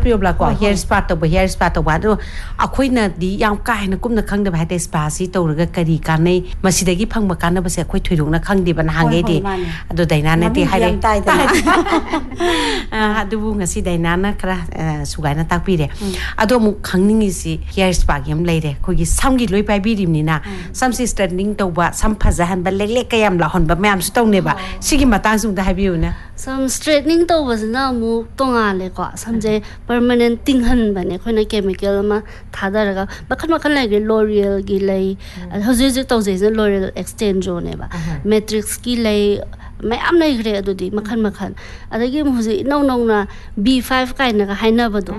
ꯄ꯭ꯔꯤꯌꯣꯕ꯭ꯂꯥ ꯀꯣ ꯍꯤꯌꯔ ꯁ꯭ꯄꯥ ꯇꯧꯕ ꯑꯗꯣ ꯑꯩꯈꯣꯏꯅꯗꯤ ꯌꯥꯝ ꯀꯥ ꯍꯦꯟꯅ ꯀꯨꯞꯅ ꯈꯪꯗꯕ ꯍꯥꯏꯇꯥꯔꯦ ꯁ꯭ꯄꯥꯁꯤ ꯇꯧꯔꯒ ꯀꯔꯤ ꯀꯥꯟꯅꯩ ꯃꯁꯤꯗꯒꯤ ꯐꯪꯕ ꯀꯥꯟꯅꯕꯁꯦ ꯑꯩꯈꯣꯏ ꯊꯣꯏꯗꯣꯛꯅ ꯈꯪꯗꯦꯕ ꯅꯍꯥꯟꯒꯩꯗꯤ ꯑꯗꯣ ꯗꯥꯏꯅꯥꯅꯗꯤ ꯍꯥꯏꯔꯦ ꯑꯗꯨꯕꯨ ꯉꯁꯤ ꯗꯥꯏꯅꯥꯅ ꯈꯔ ꯁꯨꯒꯥꯏꯅ ꯇꯥꯛꯄꯤꯔꯦ ꯑꯗꯣ ꯑꯃꯨꯛ ꯈꯪꯅꯤꯡꯉꯤꯁꯤ ꯍꯤꯌꯔ ꯁ꯭ꯄꯥꯒꯤ ꯑꯃ ꯂꯩꯔꯦ ꯑꯩꯈꯣꯏꯒꯤ ꯁꯝꯒꯤ ꯂꯣꯏ ꯄꯥꯏꯕꯤꯔꯤꯕꯅꯤꯅ ꯁꯝꯁꯤ ꯁ꯭ꯇ꯭ꯔꯦꯠꯅꯤꯡ ꯇꯧꯕ ꯁꯝ ꯐꯖꯍꯟꯕ ꯂꯦꯛ ꯀꯌꯥꯝ ꯂꯥꯎꯍꯟꯕ ꯃꯌꯥꯝꯁꯨ ꯇꯧꯅꯦꯕ ꯁꯤꯒꯤ ꯃꯇꯥꯡꯁꯤꯗ ꯍꯥꯏꯕꯤꯌꯨꯅꯦ ꯁꯝ ꯁ꯭ꯇ꯭ꯔꯦꯠꯅꯤꯡ ꯇꯧꯕꯁꯤꯅ ꯑꯃꯨꯛ ꯇꯣꯡꯉꯥꯜꯂꯦꯀꯣ ꯁꯝꯁꯦ ꯄꯔꯃꯅꯦꯟ ꯇꯤꯡꯍꯟꯕꯅꯦ ꯑꯩꯈꯣꯏꯅ ꯀꯦꯃꯤꯀꯦꯜ ꯑꯃ ꯊꯥꯗꯔꯒ ꯃꯈꯜ ꯂꯩꯒ꯭ꯔꯦ ꯂꯣꯔꯤꯌꯦꯜꯒꯤ ꯂꯩ ꯍꯧꯖꯤꯛ ꯇꯧꯖꯩꯁꯤꯅ ꯂꯣꯔꯤꯌꯦꯜ ꯑꯦꯛꯁꯇꯦꯟꯖꯣꯅꯦꯕ ꯃꯦꯇ꯭ꯔꯤꯛꯁꯀꯤ ꯂꯩ ꯃꯌꯥꯝ ꯂꯩꯈ꯭ꯔꯦ ꯑꯗꯨꯗꯤ ꯃꯈꯜ ꯑꯗꯒꯤ ꯑꯃꯨꯛ ꯍꯧꯖꯤꯛ ꯏꯅꯧ ꯅꯧꯅ B5 ꯀꯥꯏꯅꯒ ꯍꯥꯏꯅꯕꯗꯣ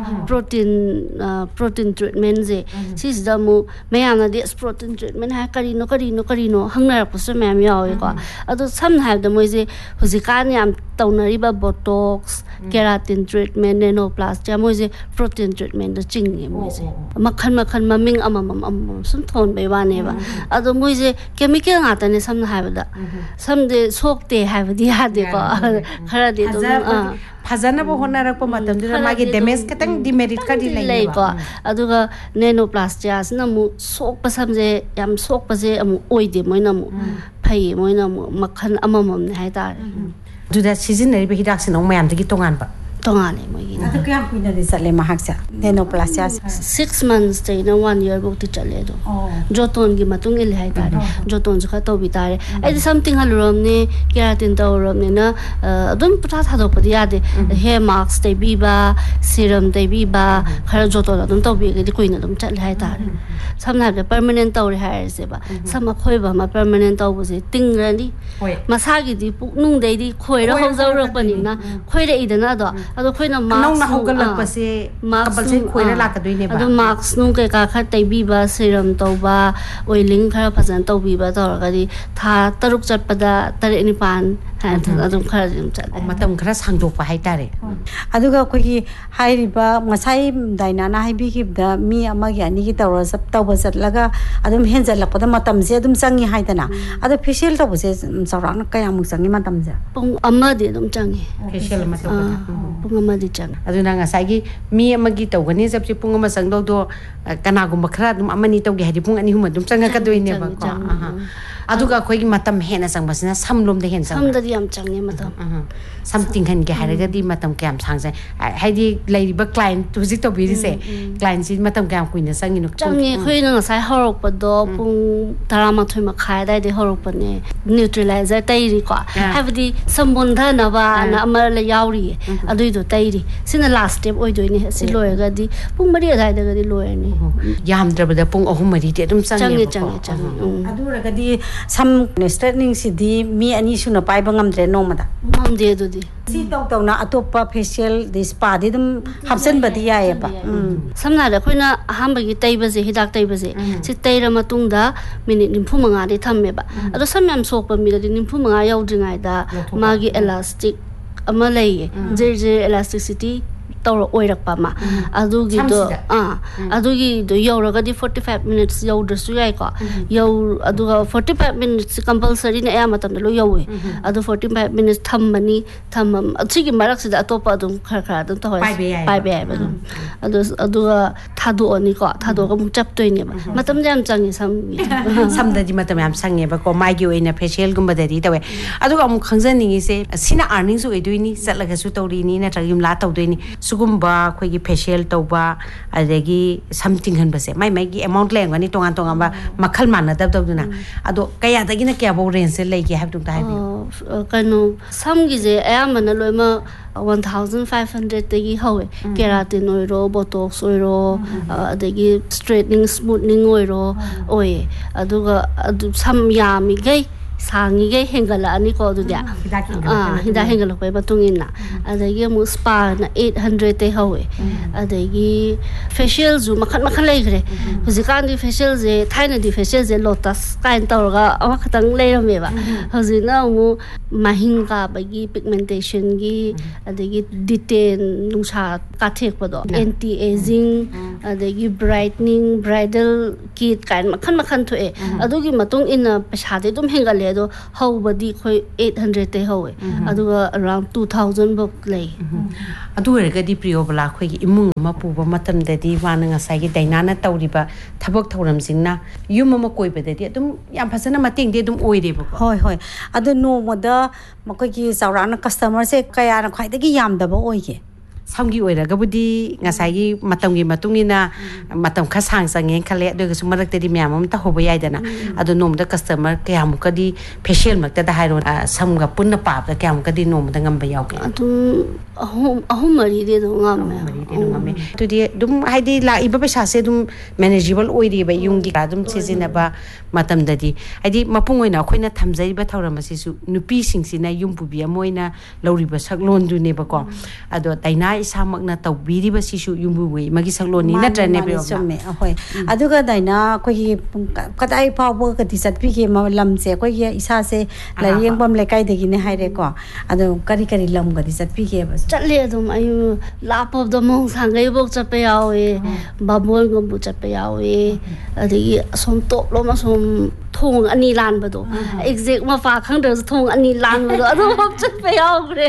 ꯄ꯭ꯔꯣꯇꯤꯟ ꯇ꯭ꯔꯤꯠꯃꯦꯟꯁꯦ ꯁꯤꯁꯤꯗ ꯑꯃꯨꯛ ꯃꯌꯥꯝꯅꯗꯤ ꯄ꯭ꯔꯣꯇꯤꯟ ꯇ꯭ꯔꯤꯠꯃꯦꯟ ꯍꯥꯏ ꯀꯔꯤꯅꯣ ꯍꯪꯅꯔꯛꯄꯁꯨ ꯃꯌꯥꯝ ꯌꯥꯎꯋꯦꯀꯣ ꯑꯗꯣ ꯁꯝꯅ ꯍꯥꯏꯔꯕꯗ ꯃꯣꯏꯁꯦ ꯍꯧꯖꯤꯛꯀꯥꯟ ꯌꯥꯝ ꯇꯧꯅꯔꯤꯕ ꯕꯣꯇꯣꯛꯁ ꯀꯦꯔꯥꯇꯤꯟ ꯇ꯭ꯔꯤꯠꯃꯦꯟ ꯅꯦꯅꯣꯄ꯭ꯂꯥꯁꯇꯤꯌꯥ ꯃꯣꯏꯁꯦ ꯄ꯭ꯔꯣꯇꯤꯟ ꯇ꯭ꯔꯤꯠꯃꯦꯟꯗ ꯆꯤꯡꯉꯦ ꯃꯣꯏꯁꯦ ꯃꯈꯜ ꯃꯃꯤꯡ ꯑꯃꯃꯝ ꯁꯨꯝ ꯊꯣꯟꯕꯩ ꯋꯥꯅꯦꯕ ꯑꯗꯣ ꯃꯣꯏꯁꯦ ꯀꯦꯃꯤꯀꯦꯜ ꯉꯥꯛꯇꯅꯦ ꯁꯝꯅ ꯍꯥꯏꯕꯗ ꯁꯝꯁꯦ ꯁꯣꯛꯇꯦ ꯍꯥꯏꯕꯗꯤ ꯌꯥꯗꯦꯀꯣ ꯈꯔꯗꯤ ꯑꯗꯨꯝ ꯐꯖꯅꯕ ꯍꯣꯠꯅꯔꯛꯄ ꯃꯇꯝꯗꯨꯗ ꯃꯥꯒꯤ ꯗꯦꯃꯦꯖ ꯈꯤꯇꯪ ꯗꯤꯃꯦꯔꯤꯠ ꯈꯔꯗꯤ ꯂꯩꯀꯣ ꯑꯗꯨꯒ ꯅꯦꯅꯣꯄ꯭ꯂꯥꯁꯇꯤꯌꯥꯁꯤꯅ ꯑꯃꯨꯛ ꯁꯣꯛꯄ ꯁꯝꯁꯦ ꯌꯥꯝ ꯁꯣꯛꯄꯁꯦ ꯑꯃꯨꯛ ꯑꯣꯏꯗꯦ ꯃꯣꯏꯅ ꯑꯃꯨꯛ ꯐꯩꯌꯦ ꯃꯣꯏꯅ ꯑꯃꯨꯛ ꯃꯈꯜ ꯑꯃꯃꯝꯅꯦ ꯍꯥꯏꯇꯥꯔꯦ ꯑꯗꯨꯗ ꯁꯤꯖꯤꯟꯅꯔꯤꯕ ꯍꯤꯗꯥꯛꯁꯤꯅ ꯑꯃꯨꯛ ꯃꯌꯥꯝꯗꯒꯤ ꯇꯣꯉꯥꯟꯕ ꯇꯣꯉꯥꯜꯂꯦ ꯃꯣꯏꯒꯤ ꯑꯗꯨ ꯀꯌꯥꯝ ꯀꯨꯏꯅꯗꯤ ꯆꯠꯂꯦ ꯃꯍꯥꯛꯁꯦ ꯅꯦꯅꯣꯄ꯭ꯂꯥꯁꯇꯤꯌꯥꯁꯦ 6 monthsꯇꯩꯅ 1 year ꯐꯥꯎꯗꯤ ꯆꯠꯂꯦ ꯑꯗꯨꯝ ꯖꯣꯇꯣꯟꯒꯤ ꯃꯇꯨꯡ ꯏꯜꯂꯦ ꯍꯥꯏꯇꯥꯔꯦ ꯖꯣꯇꯣꯟꯁꯨ ꯈꯔ ꯇꯧꯕꯤ ꯇꯥꯔꯦ ꯑꯩꯗꯤ ꯁꯝ ꯇꯤꯡꯍꯜꯂꯨꯔꯕꯅꯦ ꯀꯦꯔꯥꯇꯤꯟ ꯇꯧꯔꯨꯔꯕꯅꯤꯅ ꯑꯗꯨꯝ ꯄꯨꯊꯥ ꯊꯥꯗꯣꯛꯄꯗꯤ ꯌꯥꯗꯦ ꯍꯦꯌꯔ ꯃꯥꯛꯁ ꯇꯩꯕꯤꯕ ꯁꯤꯔꯝ ꯇꯩꯕꯤꯕ ꯈꯔ ꯖꯣꯇꯣꯟ ꯑꯗꯨꯝ ꯇꯧꯕꯤꯔꯒꯗꯤ ꯀꯨꯏꯅ ꯑꯗꯨꯝ ꯆꯠꯂꯦ ꯍꯥꯏꯇꯥꯔꯦ ꯁꯝꯅ ꯍꯥꯏꯔꯕꯗ ꯄꯔꯃꯅꯦꯟ ꯇꯧꯔꯦ ꯍꯥꯏꯔꯁꯦꯕ ꯁꯝ ꯑꯈꯣꯏꯕ ꯑꯃ ꯄꯔꯃꯅꯦꯟ ꯇꯧꯕꯁꯦ ꯇꯤꯡgrani ꯃꯁꯥꯒꯤꯗꯤ ꯄꯨꯛꯅꯨꯡꯗꯩꯗꯤ ꯈꯣꯏꯔ ꯍꯧꯖꯔꯛꯄꯅꯤꯅ ꯈꯣꯏꯔꯛꯏꯗꯅ ꯑꯗꯣ ꯑꯩꯈꯣꯏꯅ ꯅꯧꯅ ꯍꯧꯒꯠꯂꯛꯄꯁꯦ ꯀꯝꯄꯜꯁꯔꯤ ꯈꯣꯏꯔ ꯂꯥꯛꯀꯗꯣꯏꯅꯦꯕ ꯑꯗꯣ ꯃꯥꯛꯁ ꯅꯨꯡ ꯀꯩꯀꯥ ꯈꯔ ꯇꯩꯕꯤꯕ ꯁꯤꯔꯝ ꯇꯧꯕ ꯑꯣꯏꯂꯤꯡ ꯈꯔ ꯐꯖꯅ ꯇꯧꯕꯤꯕ ꯇꯧꯔꯒꯗꯤ ꯊꯥ 6 ꯆꯠꯄꯗ 9 ꯑꯗꯨꯝ ꯈꯔ ꯑꯗꯨꯝ ꯆꯠꯂꯦ ꯃꯇꯝ ꯈꯔ ꯁꯥꯡꯗꯣꯛꯄ ꯍꯥꯏꯇꯥꯔꯦ ꯑꯗꯨꯒ ꯑꯩꯈꯣꯏꯒꯤ ꯍꯥꯏꯔꯤꯕ ꯉꯁꯥꯏ ꯗꯥꯏꯅꯥꯅ ꯍꯥꯏꯕꯤꯈꯤꯕꯗ ꯃꯤ ꯑꯃꯒꯤ ꯑꯅꯤꯒꯤ ꯇꯧꯕ ꯆꯠꯂꯒ ꯑꯗꯨꯝ ꯍꯦꯟꯖꯜꯂꯛꯄꯗ ꯃꯇꯝꯁꯦ ꯑꯗꯨꯝ ꯆꯪꯉꯤ ꯍꯥꯏꯗꯅ ꯑꯗꯣ ꯐꯦꯁꯤꯌꯦꯜ ꯇꯧꯕꯁꯦ ꯆꯥꯎꯔꯥꯛꯅ ꯀꯌꯥꯃꯨꯛ ꯆꯪꯉꯤ ꯃꯇꯝꯁꯦ ꯄꯨꯡ ꯑꯃꯗꯤ ꯑꯗꯨꯝ ꯆꯪꯉꯤ ꯐꯦꯁꯤꯌꯦꯜ ꯑꯃ ꯇꯧꯕꯗ ꯄꯨꯡ ꯑꯃꯗꯤ ꯆꯪꯉꯤ ꯑꯗꯨꯅ ꯉꯁꯥꯏꯒꯤ ꯃꯤ ꯑꯃꯒꯤ ꯇꯧꯒꯅꯤ ꯆꯞꯁꯦ ꯄꯨꯡ ꯑꯃ ꯆꯪꯗꯧꯗꯣ ꯀꯅꯥꯒꯨꯝꯕ ꯈꯔ ꯑꯗꯨꯝ ꯑꯃꯅꯤ ꯇꯧꯒꯦ ꯍꯥꯏꯗꯤ ꯄꯨꯡ 2-3 ꯑꯗꯨꯝ ꯆꯪꯉꯛꯀꯗꯣꯏꯅꯦꯕꯀꯣ ꯑꯗꯨꯒ ꯑꯩꯈꯣꯏꯒꯤ ꯃꯇꯝ ꯍꯦꯟꯅ ꯆꯪꯕꯁꯤꯅ ꯁꯝꯂꯣꯝꯗ ꯍꯦꯟꯅ ꯆꯪꯕ ꯁꯝꯗꯗꯤ ꯌꯥꯝ ꯆꯪꯉꯦ ꯃꯇꯝ ꯁꯝ ꯇꯤꯡꯍꯟꯒꯦ ꯍꯥꯏꯔꯒꯗꯤ ꯃꯇꯝ ꯀꯌꯥꯝ ꯁꯥꯡꯖꯩ ꯍꯥꯏꯗꯤ ꯂꯩꯔꯤꯕ ꯀ꯭ꯂꯥꯏꯟ ꯍꯧꯖꯤꯛ ꯇꯧꯕꯤꯔꯤꯁꯦ ꯀ꯭ꯂꯥꯏꯟꯁꯤ ꯃꯇꯝ ꯀꯌꯥꯝ ꯀꯨꯏꯅ ꯆꯪꯉꯤꯅꯣ ꯆꯪꯉꯦ ꯑꯩꯈꯣꯏꯅ ꯉꯁꯥꯏ ꯍꯧꯔꯛꯄꯗꯣ ꯄꯨꯡ 12:30 ꯑꯗꯥꯏꯗꯩ ꯍꯧꯔꯛꯄꯅꯦ ꯅ꯭ꯌꯨꯇ꯭ꯔꯤꯂꯥꯏꯖꯔ ꯇꯩꯔꯤꯀꯣ ꯍꯥꯏꯕꯗꯤ ꯁꯝ ꯃꯣꯟꯊꯅꯕꯅ ꯑꯃ ꯌꯥꯎꯔꯤꯌꯦ ꯑꯗꯨꯏꯗꯣ ꯇꯩꯔꯤ ꯁꯤꯅ ꯂꯥꯁ ꯁ꯭ꯇꯦꯞ ꯑꯣꯏꯗꯣꯏꯅꯦ ꯑꯁꯤ ꯂꯣꯏꯔꯒꯗꯤ ꯄꯨꯡ 4 ꯑꯗꯥꯏꯗꯒꯗꯤ ꯂꯣꯏꯔꯅꯤ ꯌꯥꯝꯗ꯭ꯔꯕꯗ ꯄꯨꯡ 3-4ꯗꯤ ꯑꯗꯨꯝ ꯆꯪꯉꯦ ꯆꯪꯉꯦꯕꯀꯣ ꯑꯗꯨ ꯑꯣꯏꯔꯒꯗꯤ ꯁꯝ ꯁ꯭ꯇ꯭ꯔꯦꯠꯅꯤꯡꯁꯤꯗꯤ ꯃꯤ 2 ꯁꯨꯅ ꯄꯥꯏꯕ ꯉꯝꯗ꯭ꯔꯦ ꯅꯣꯡꯃꯗ ꯉꯝꯗꯦ ꯑꯗꯨꯗꯤ ꯁꯤ ꯇꯧꯅ ꯑꯇꯣꯞꯄ ꯐꯦꯁꯤꯌꯦꯜ ꯁ꯭ꯄꯥꯗꯤ ꯑꯗꯨꯝ ꯍꯥꯞꯆꯤꯟꯕꯗꯤ ꯌꯥꯏꯑꯕ ꯁꯝꯅ ꯍꯥꯏꯔꯕꯗ ꯑꯩꯈꯣꯏꯅ ꯑꯍꯥꯟꯕꯒꯤ ꯇꯩꯕꯁꯦ ꯍꯤꯗꯥꯛ ꯇꯩꯕꯁꯦ ꯁꯤꯇꯩꯔ ꯃꯇꯨꯡꯗ ꯃꯤꯅꯤꯠ 35ꯗꯤ ꯊꯝꯃꯦꯕ ꯑꯗꯣ ꯁꯝ ꯌꯥꯝ ꯁꯣꯛꯄ ꯃꯤꯗꯗꯤ 35 ꯌꯧꯗ꯭ꯔꯤꯉꯩꯗ ꯃꯥꯒꯤ ꯑꯦꯂꯥꯁꯇꯤꯛ ꯑꯃ ꯂꯩꯌꯦ ꯖꯤꯔ ꯑꯦꯂꯥꯁꯇꯤꯁꯤꯇꯤ ꯑꯣꯏꯔꯛꯄ ꯑꯃ ꯑꯗꯨꯒꯤꯗꯣ ꯑꯗꯨꯒꯤꯗꯣ ꯌꯧꯔꯒꯗꯤ 45 minutes ꯌꯧꯗ꯭ꯔꯁꯨ ꯌꯥꯏꯀꯣ ꯑꯗꯨꯒ 45 minutes ꯀꯝꯄꯜꯁꯔꯤꯅꯦ ꯑꯌꯥꯝꯕ ꯃꯇꯝꯗ ꯂꯣꯏ ꯌꯧꯋꯦ ꯑꯗꯨ 45 minutes ꯊꯝꯃꯅꯤ ꯁꯤꯒꯤ ꯃꯔꯛꯁꯤꯗ ꯑꯇꯣꯞꯄ ꯑꯗꯨꯝ ꯈꯔ ꯑꯗꯨꯝ ꯇꯧꯍꯧꯔ ꯄꯥꯏꯕ ꯌꯥꯏꯕ ꯑꯗꯨꯝ ꯑꯗꯨꯒ ꯊꯥꯗꯣꯛꯑꯅꯤꯀꯣ ꯊꯥꯗꯣꯛꯑꯒ ꯑꯃꯨꯛ ꯆꯞꯇꯣꯏꯅꯦꯕ ꯃꯇꯝꯗ ꯌꯥꯝ ꯆꯪꯉꯦ ꯁꯝꯗꯗꯤ ꯃꯇꯝ ꯌꯥꯝ ꯆꯪꯉꯦꯕꯀꯣ ꯃꯥꯒꯤ ꯑꯣꯏꯅ ꯐꯦꯁꯤꯌꯦꯜꯒꯨꯝꯕꯗꯗꯤ ꯇꯧꯋꯦ ꯑꯗꯨꯒ ꯑꯃꯨꯛ ꯈꯪꯖꯅꯤꯡꯉꯤꯁꯦ ꯁꯤꯅ ꯑꯥꯔꯅꯤꯡꯁꯨ ꯑꯣꯏꯗꯣꯏꯅꯤ ꯆꯠꯂꯒꯁꯨ ꯇꯧꯔꯤꯅꯤ ꯅꯠꯇ꯭ꯔꯒ ꯌꯨꯝꯂꯥ ꯇꯧꯗꯣꯏꯅꯤ ꯁꯤꯒꯨꯝꯕ ꯑꯩꯈꯣꯏꯒꯤ ꯐꯦꯁꯤꯌꯦꯜ ꯇꯧꯕ ꯑꯗꯒꯤ ꯁꯝ ꯇꯤꯡꯍꯟꯕꯁꯦ ꯃꯥꯒꯤ ꯑꯦꯃꯥꯎꯟꯠ ꯂꯩꯔꯝꯒꯅꯤ ꯇꯣꯉꯥꯟ ꯇꯣꯉꯥꯟꯕ ꯃꯈꯜ ꯃꯥꯟꯅꯗꯕꯗꯨꯅ ꯑꯗꯣ ꯀꯌꯥꯗꯒꯤꯅ ꯀꯌꯥꯐꯧ ꯔꯦꯟꯖꯁꯦ ꯂꯩꯒꯦ ꯍꯥꯏꯕꯗꯨ ꯍꯥꯏꯕꯤꯌꯨ ꯀꯩꯅꯣ ꯁꯝꯒꯤꯁꯦ ꯑꯌꯥꯝꯕꯅ ꯂꯣꯏꯅꯃꯛ 1,500ꯗꯒꯤ ꯍꯧꯋꯦ ꯀꯦꯔꯥꯇꯤꯟ ꯑꯣꯏꯔꯣ ꯕꯣꯇꯣꯛꯁ ꯑꯣꯏꯔꯣ ꯑꯗꯒꯤ ꯁ꯭ꯇ꯭ꯔꯦꯠꯅꯤꯡ ꯁ꯭ꯃꯨꯠꯅꯤꯡ ꯑꯣꯏꯌꯦ ꯑꯗꯨꯒ ꯁꯝ ꯌꯥꯝꯃꯤꯈꯩ ꯁꯥꯡꯉꯤꯈꯩ ꯍꯦꯟꯒꯠꯂꯛꯑꯅꯤꯀꯣ ꯑꯗꯨꯗꯤ ꯍꯤꯗꯥꯛ ꯍꯦꯟꯒꯠꯂꯛꯄꯒꯤ ꯃꯇꯨꯡ ꯏꯟꯅ ꯑꯗꯒꯤ ꯑꯃꯨꯛ ꯁ꯭ꯄꯥꯅ 800ꯗꯩ ꯍꯧꯋꯦ ꯑꯗꯒꯤ ꯐꯦꯁꯤꯌꯦꯜꯁꯨ ꯃꯈꯜ ꯂꯩꯈ꯭ꯔꯦ ꯍꯧꯖꯤꯛꯀꯥꯟꯗꯤ ꯐꯦꯁꯤꯌꯦꯜꯁꯦ ꯊꯥꯏꯅꯗꯤ ꯐꯦꯁꯤꯌꯦꯜꯁꯦ ꯂꯣꯇꯁ ꯀꯥꯏꯅ ꯇꯧꯔꯒ ꯑꯃꯈꯛꯇꯪ ꯂꯩꯔꯝꯃꯦꯕ ꯍꯧꯖꯤꯛꯅ ꯑꯃꯨꯛ ꯃꯍꯤꯡ ꯀꯥꯕꯒꯤ ꯄꯤꯒꯃꯦꯟꯇꯦꯁꯟꯒꯤ ꯑꯗꯒꯤ ꯗꯤꯇꯦꯟ ꯅꯨꯡꯁꯥ ꯀꯥꯊꯦꯛꯄꯗꯣ anti ageing adagi brightening bridal kit kind makhan thoe adugi matung in paisa de dum hengale do hobadi khoi 800 te howe aduga around 2000 bok lei adu ergadi priyobala khoi gi imung ma puba matam dadi wana ngasai gi daina na tawriba thabak thoram singna yum ma koi bedadi adum yam phasana mating de dum oire ba hoi hoi adu no moda makoi gi saurana customer se kaya na khai dagi yam da ba oige samgi oiragabudi ngasai matamgi matungina matam khasang sangen khale aduga sumarak tedi myam am ta hoba yaidana adu nomda customer kayam kadi facial makta da hairo samga punna pap da kayam kadi nomda ngamba yawge adu ahum mari de do ngam tudi dum haidi la iba pesa se dum manageable oiri ba yungi dum sejina ba matam dadi haidi mapung oina khoina thamjai ba thawra masisu nupi singsina yumpubi amoina lauri ba saklon du ne ba ko ado taina isa magna tawbiri ba sisu yumbu we magi sakloni na trane be me hoi aduga daina koi kadai pawo kati satpi ke ma lam se koi isa se la yeng bam le kai de gi ne haire ko ado kari kari lam kati satpi ke ba chatle dum ayu lap of the mong sangai bok chape yawe babol gom bu chape yawe adigi som top lo ma som thong ani lan ba do exact ma fa khang de thong ani lan ba do ado bok chape yawe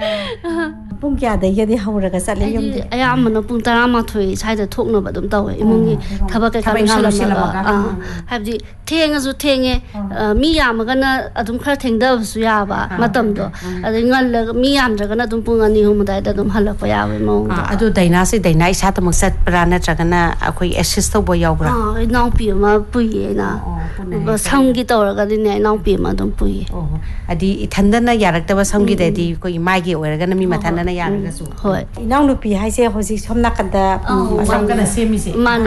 pung kya de ye de hawra ga sale yum de aya amna pung tara ma thoi sai da thok no ba dum tawe imungi thaba ka ka sala habdi theng azu thenge mi yam ga na adum khar theng da su ya ba matam do adi ngal mi yam ja ga na dum pung ani hum da dum halak pa yawe mo adu daina se daina isa ta maksat prana chagana akoi assist to bo yawbra nau pi ma pui na ba samgi tor ga din nau pi ma dum pui adi ithandana yarakta ba samgi dedi koi magi oiraga na mi mathana yaraga su hoi inang nu pi hai se hosi somna kada samgana semi se man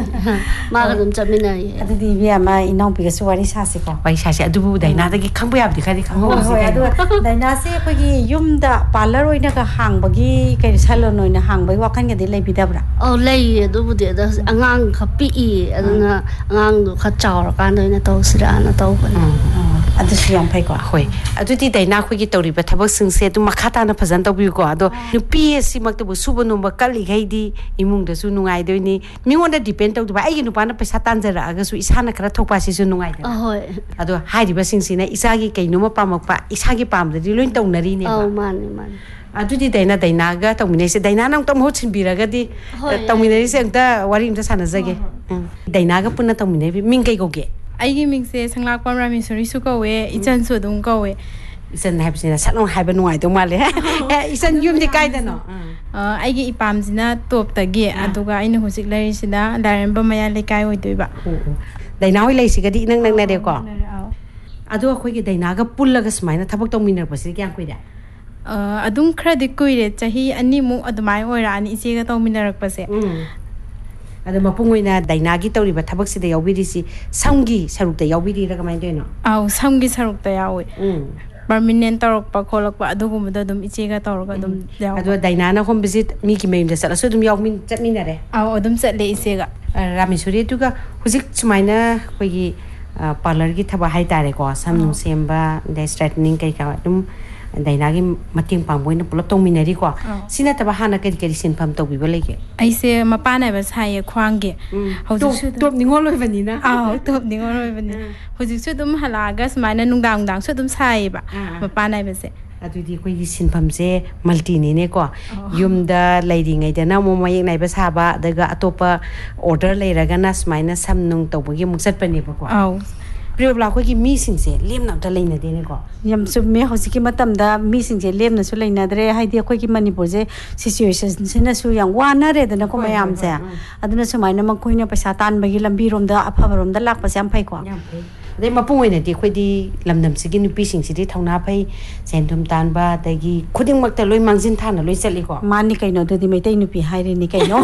ma ga dum chamina ye adu di bi ama inang pi ga su wari sa se ko wai sa se adu bu daina da gi khangba yabdi khadi khangho se adu daina se ko gi yum da parlor oina ka hang bagi kai salon oina hang bai wakan ga de lai bidabra lei adu bu de da angang khapi i aduna angang du kha chawra kan doina to sira na to ba adu siyam phai ko hoi adu ti daina khoi gi tori ba thabak sing se du makhata na phazan to bi ko ado nupi si mak to suba no ba kali gaidi imung da su nungai doini mingon da depend to ba ai gi nupa na paisa tanjara aga su isana khara thokpa si su nungai da hoi ado hai ba sing sina isa gi kainu ma pamak pa isa gi pam da di loin taunari ne ba man adu di daina ga taumine se daina nang tom ho chinbira ga di taumine se angta wari imta sana jage daina ga punna taumine bi ming kai ko ge ai gi ming se sanglak pam rami sori su ko we ichan su dum ko we isan hai bisina salong hai ba nuai to male isan yum di kai da no ai gi ipam jina top ta ge aduga aina husik lai sida daram ba maya le kai hoi doi ba daina hoi lai siga di nang na de ko adu khoi gi daina ga pulla ga smaina thabak tong minar pa si kyang koi da adum khra de koi re chahi ani mu adumai oira ani ise ga tong minar pa se adu mapungoi daina gi tori ba thabak si da yawbiri si samgi saruk da yawbiri ra kamai doino au samgi saruk ta yawe permanent torok pa kholak pa adugu mada dum ichega torok adum yaw adu daina na home visit mi ki meim da sala so dum yaw min chatmina re au adum chat le isega Rameswari tu ka husik sumaina koi gi parlor gi thaba hai tare ko samnu semba da straightening kai ka dum daina gi mating pangboina pulap tong minari ko sina taba hana kai kai sin pham to bi ba lege ai se mapa na ba sai khwang ge hauju su top ningol loi bani na au top ningol loi bani hauju su dum halaga sumaina nungdang dang su dum sai ba mapa na ba se adu di koi gi sin pham se multi ne ko yum da lady ngai da na mo mayek nai ba sa ba daga atopa order leiraga na sumaina samnung to gi muksat pani ba ko au Pribla ko gi mi sing se lem na ta leina de ne ko yam sub me hosi ki matam da mi sing je lem na su leina dre hai de khoi ki manipur je situation sina su yang wana re da na ko mayam se aduna su mai na ma khoi na paisa tan ba gi lambi rom da apha rom da lak pa sam phai ko dei mapung oina di khoi di lamdam si gi nupi sing si di thauna phai sentum tan ba da gi khuding mak ta loi mangjin thana loi chali ko mani kai no di mai tai nupi hai re ni kai no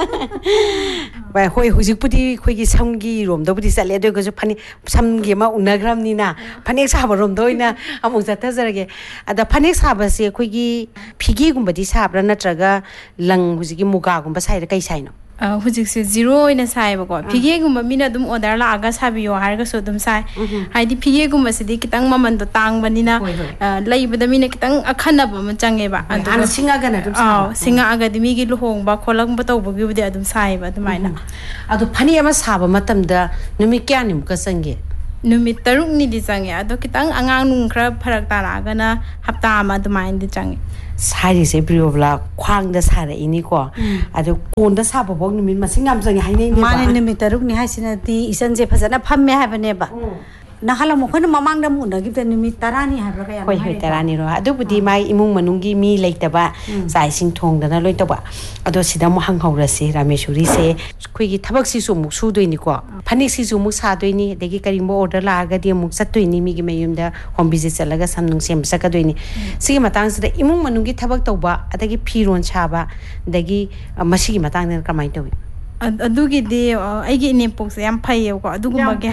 ba hoi hujik pudi khoi gi samgi rom da pudi chale de ko ju phani samgi ma unagram ni na phanek sa ba rom doina amung jatha jarage ada phanek sa ba se khoi gi phigi gum badi sa bra na traga lang hujik gi muga gum ba sai ra kai sai no ꯍꯧꯖꯤꯛꯁꯦ zero ꯑꯣꯏꯅ ꯁꯥꯏꯕꯀꯣ ꯐꯤꯒꯦꯒꯨꯝꯕ ꯃꯤꯅ ꯑꯗꯨꯝ order ꯂꯥꯛꯑꯒ ꯁꯥꯕꯤꯌꯣ ꯍꯥꯏꯔꯒꯁꯨ ꯑꯗꯨꯝ ꯁꯥꯏ ꯍꯥꯏꯗꯤ ꯐꯤꯒꯦꯒꯨꯝꯕꯁꯤꯗꯤ ꯈꯤꯇꯪ ꯃꯃꯟꯗꯣ ꯇꯥꯡꯕꯅꯤꯅ ꯂꯩꯕꯗ ꯃꯤꯅ ꯈꯤꯇꯪ ꯑꯈꯟꯅꯕ ꯑꯃ ꯆꯪꯉꯦꯕ ꯑꯗꯨꯒ ꯁꯤꯡꯉꯒꯅ ꯑꯗꯨꯝ ꯁꯥꯕ ꯁꯤꯡꯉꯛꯑꯒꯗꯤ ꯃꯤꯒꯤ ꯂꯨꯍꯣꯡꯕ ꯈꯣꯠꯂꯛꯄ ꯇꯧꯕꯒꯤꯕꯨꯗꯤ ꯑꯗꯨꯝ ꯁꯥꯏꯕ ꯑꯗꯨꯃꯥꯏꯅ ꯑꯗꯣ ꯐꯅꯦꯛ ꯑꯃ ꯁꯥꯕ ꯃꯇꯝꯗ ꯅꯨꯃꯤꯠ ꯀꯌꯥꯅꯤꯃꯨꯛꯀ ꯆꯪꯒꯦ ꯅꯨꯃꯤꯠ 5ꯅꯤꯗꯤ ꯆꯪꯉꯦ ꯑꯗꯣ ꯈꯤꯇꯪ ꯑꯉꯥꯡ ꯅꯨꯡ ꯈꯔ ꯐꯔꯛ ꯇꯥꯔꯛꯑꯒꯅ ꯍꯞꯇꯥ ꯑꯃ ꯑꯗꯨꯃꯥꯏꯅꯗꯤ ꯆꯪꯉꯦ ꯁꯥꯔꯤꯁꯦ ꯄ꯭ꯔꯤꯌꯣꯕꯂꯥ ꯈ꯭ꯋꯥꯡꯗ ꯁꯥꯔꯛꯏꯅꯤꯀꯣ ꯑꯗꯣ ꯀꯣꯟꯗ ꯁꯥꯕꯐꯥꯎ ꯅꯨꯃꯤꯠ ꯃꯁꯤꯡ ꯌꯥꯝ ꯆꯪꯉꯦ ꯍꯥꯏꯅꯩꯅꯦꯕ ꯃꯥꯅꯦ ꯅꯨꯃꯤꯠ 5ꯅꯤ ꯍꯥꯏꯁꯤꯅꯗꯤ ꯏꯆꯟꯁꯦ ꯐꯖꯅ ꯐꯝꯃꯦ ꯍꯥꯏꯕꯅꯦꯕ ꯅꯍꯥꯟ ꯑꯃꯨꯛꯈꯣꯏꯅ ꯃꯃꯥꯡꯗ ꯎꯅꯈꯤꯕꯗ ꯅꯨꯃꯤꯠ 10ꯅꯤ ꯍꯥꯏꯕ꯭ꯔꯥ ꯀꯌꯥ ꯍꯣꯏ 10ꯅꯤꯔꯣ ꯑꯗꯨꯕꯨꯗꯤ ꯃꯥꯏ ꯏꯃꯨꯡ ꯃꯅꯨꯡꯒꯤ ꯃꯤ ꯂꯩꯇꯕ ꯆꯥꯛ ꯏꯁꯤꯡ ꯊꯣꯡꯗꯅ ꯂꯣꯏ ꯇꯧꯕ ꯑꯗꯣ ꯁꯤꯗ ꯑꯃꯨꯛ ꯍꯪꯍꯧꯔꯁꯤ ꯔꯥꯃꯦꯁꯣꯔꯤꯁꯦ ꯑꯩꯈꯣꯏꯒꯤ ꯊꯕꯛꯁꯤꯁꯨ ꯑꯃꯨꯛ ꯁꯨꯗꯣꯏꯅꯤꯀꯣ ꯐꯅꯦꯛꯁꯤꯁꯨ ꯑꯃꯨꯛ ꯁꯥꯗꯣꯏꯅꯤ ꯑꯗꯒꯤ ꯀꯔꯤꯒꯨꯝꯕ ꯑꯣꯔꯗꯔ ꯂꯥꯛꯑꯒꯗꯤ ꯑꯃꯨꯛ ꯆꯠꯇꯣꯏꯅꯤ ꯃꯤꯒꯤ ꯃꯌꯨꯝꯗ ꯍꯣꯝ ꯚꯤꯖꯤꯠ ꯆꯠꯂꯒ ꯁꯝ ꯅꯨꯡ ꯁꯦꯝꯕ ꯆꯠꯀꯗꯣꯏꯅꯤ ꯁꯤꯒꯤ ꯃꯇꯥꯡꯁꯤꯗ ꯏꯃꯨꯡ ꯃꯅꯨꯡꯒꯤ ꯊꯕꯛ ꯇꯧꯕ ꯑꯗꯒꯤ ꯐꯤꯔꯣꯟ ꯁꯥꯕ ꯑꯗꯒꯤ ꯃꯁꯤꯒꯤ ꯃꯇꯥꯡꯗ ꯀꯃꯥꯏꯅ ꯇꯧꯏ ꯑꯗꯨꯒꯤꯗꯤ ꯑꯩꯒꯤ ꯏꯅꯦꯝꯄꯣꯛꯁꯦ ꯌꯥꯝ ꯐꯩꯌꯦꯕꯀꯣ ꯑꯗꯨꯒꯨꯝꯕꯒꯤ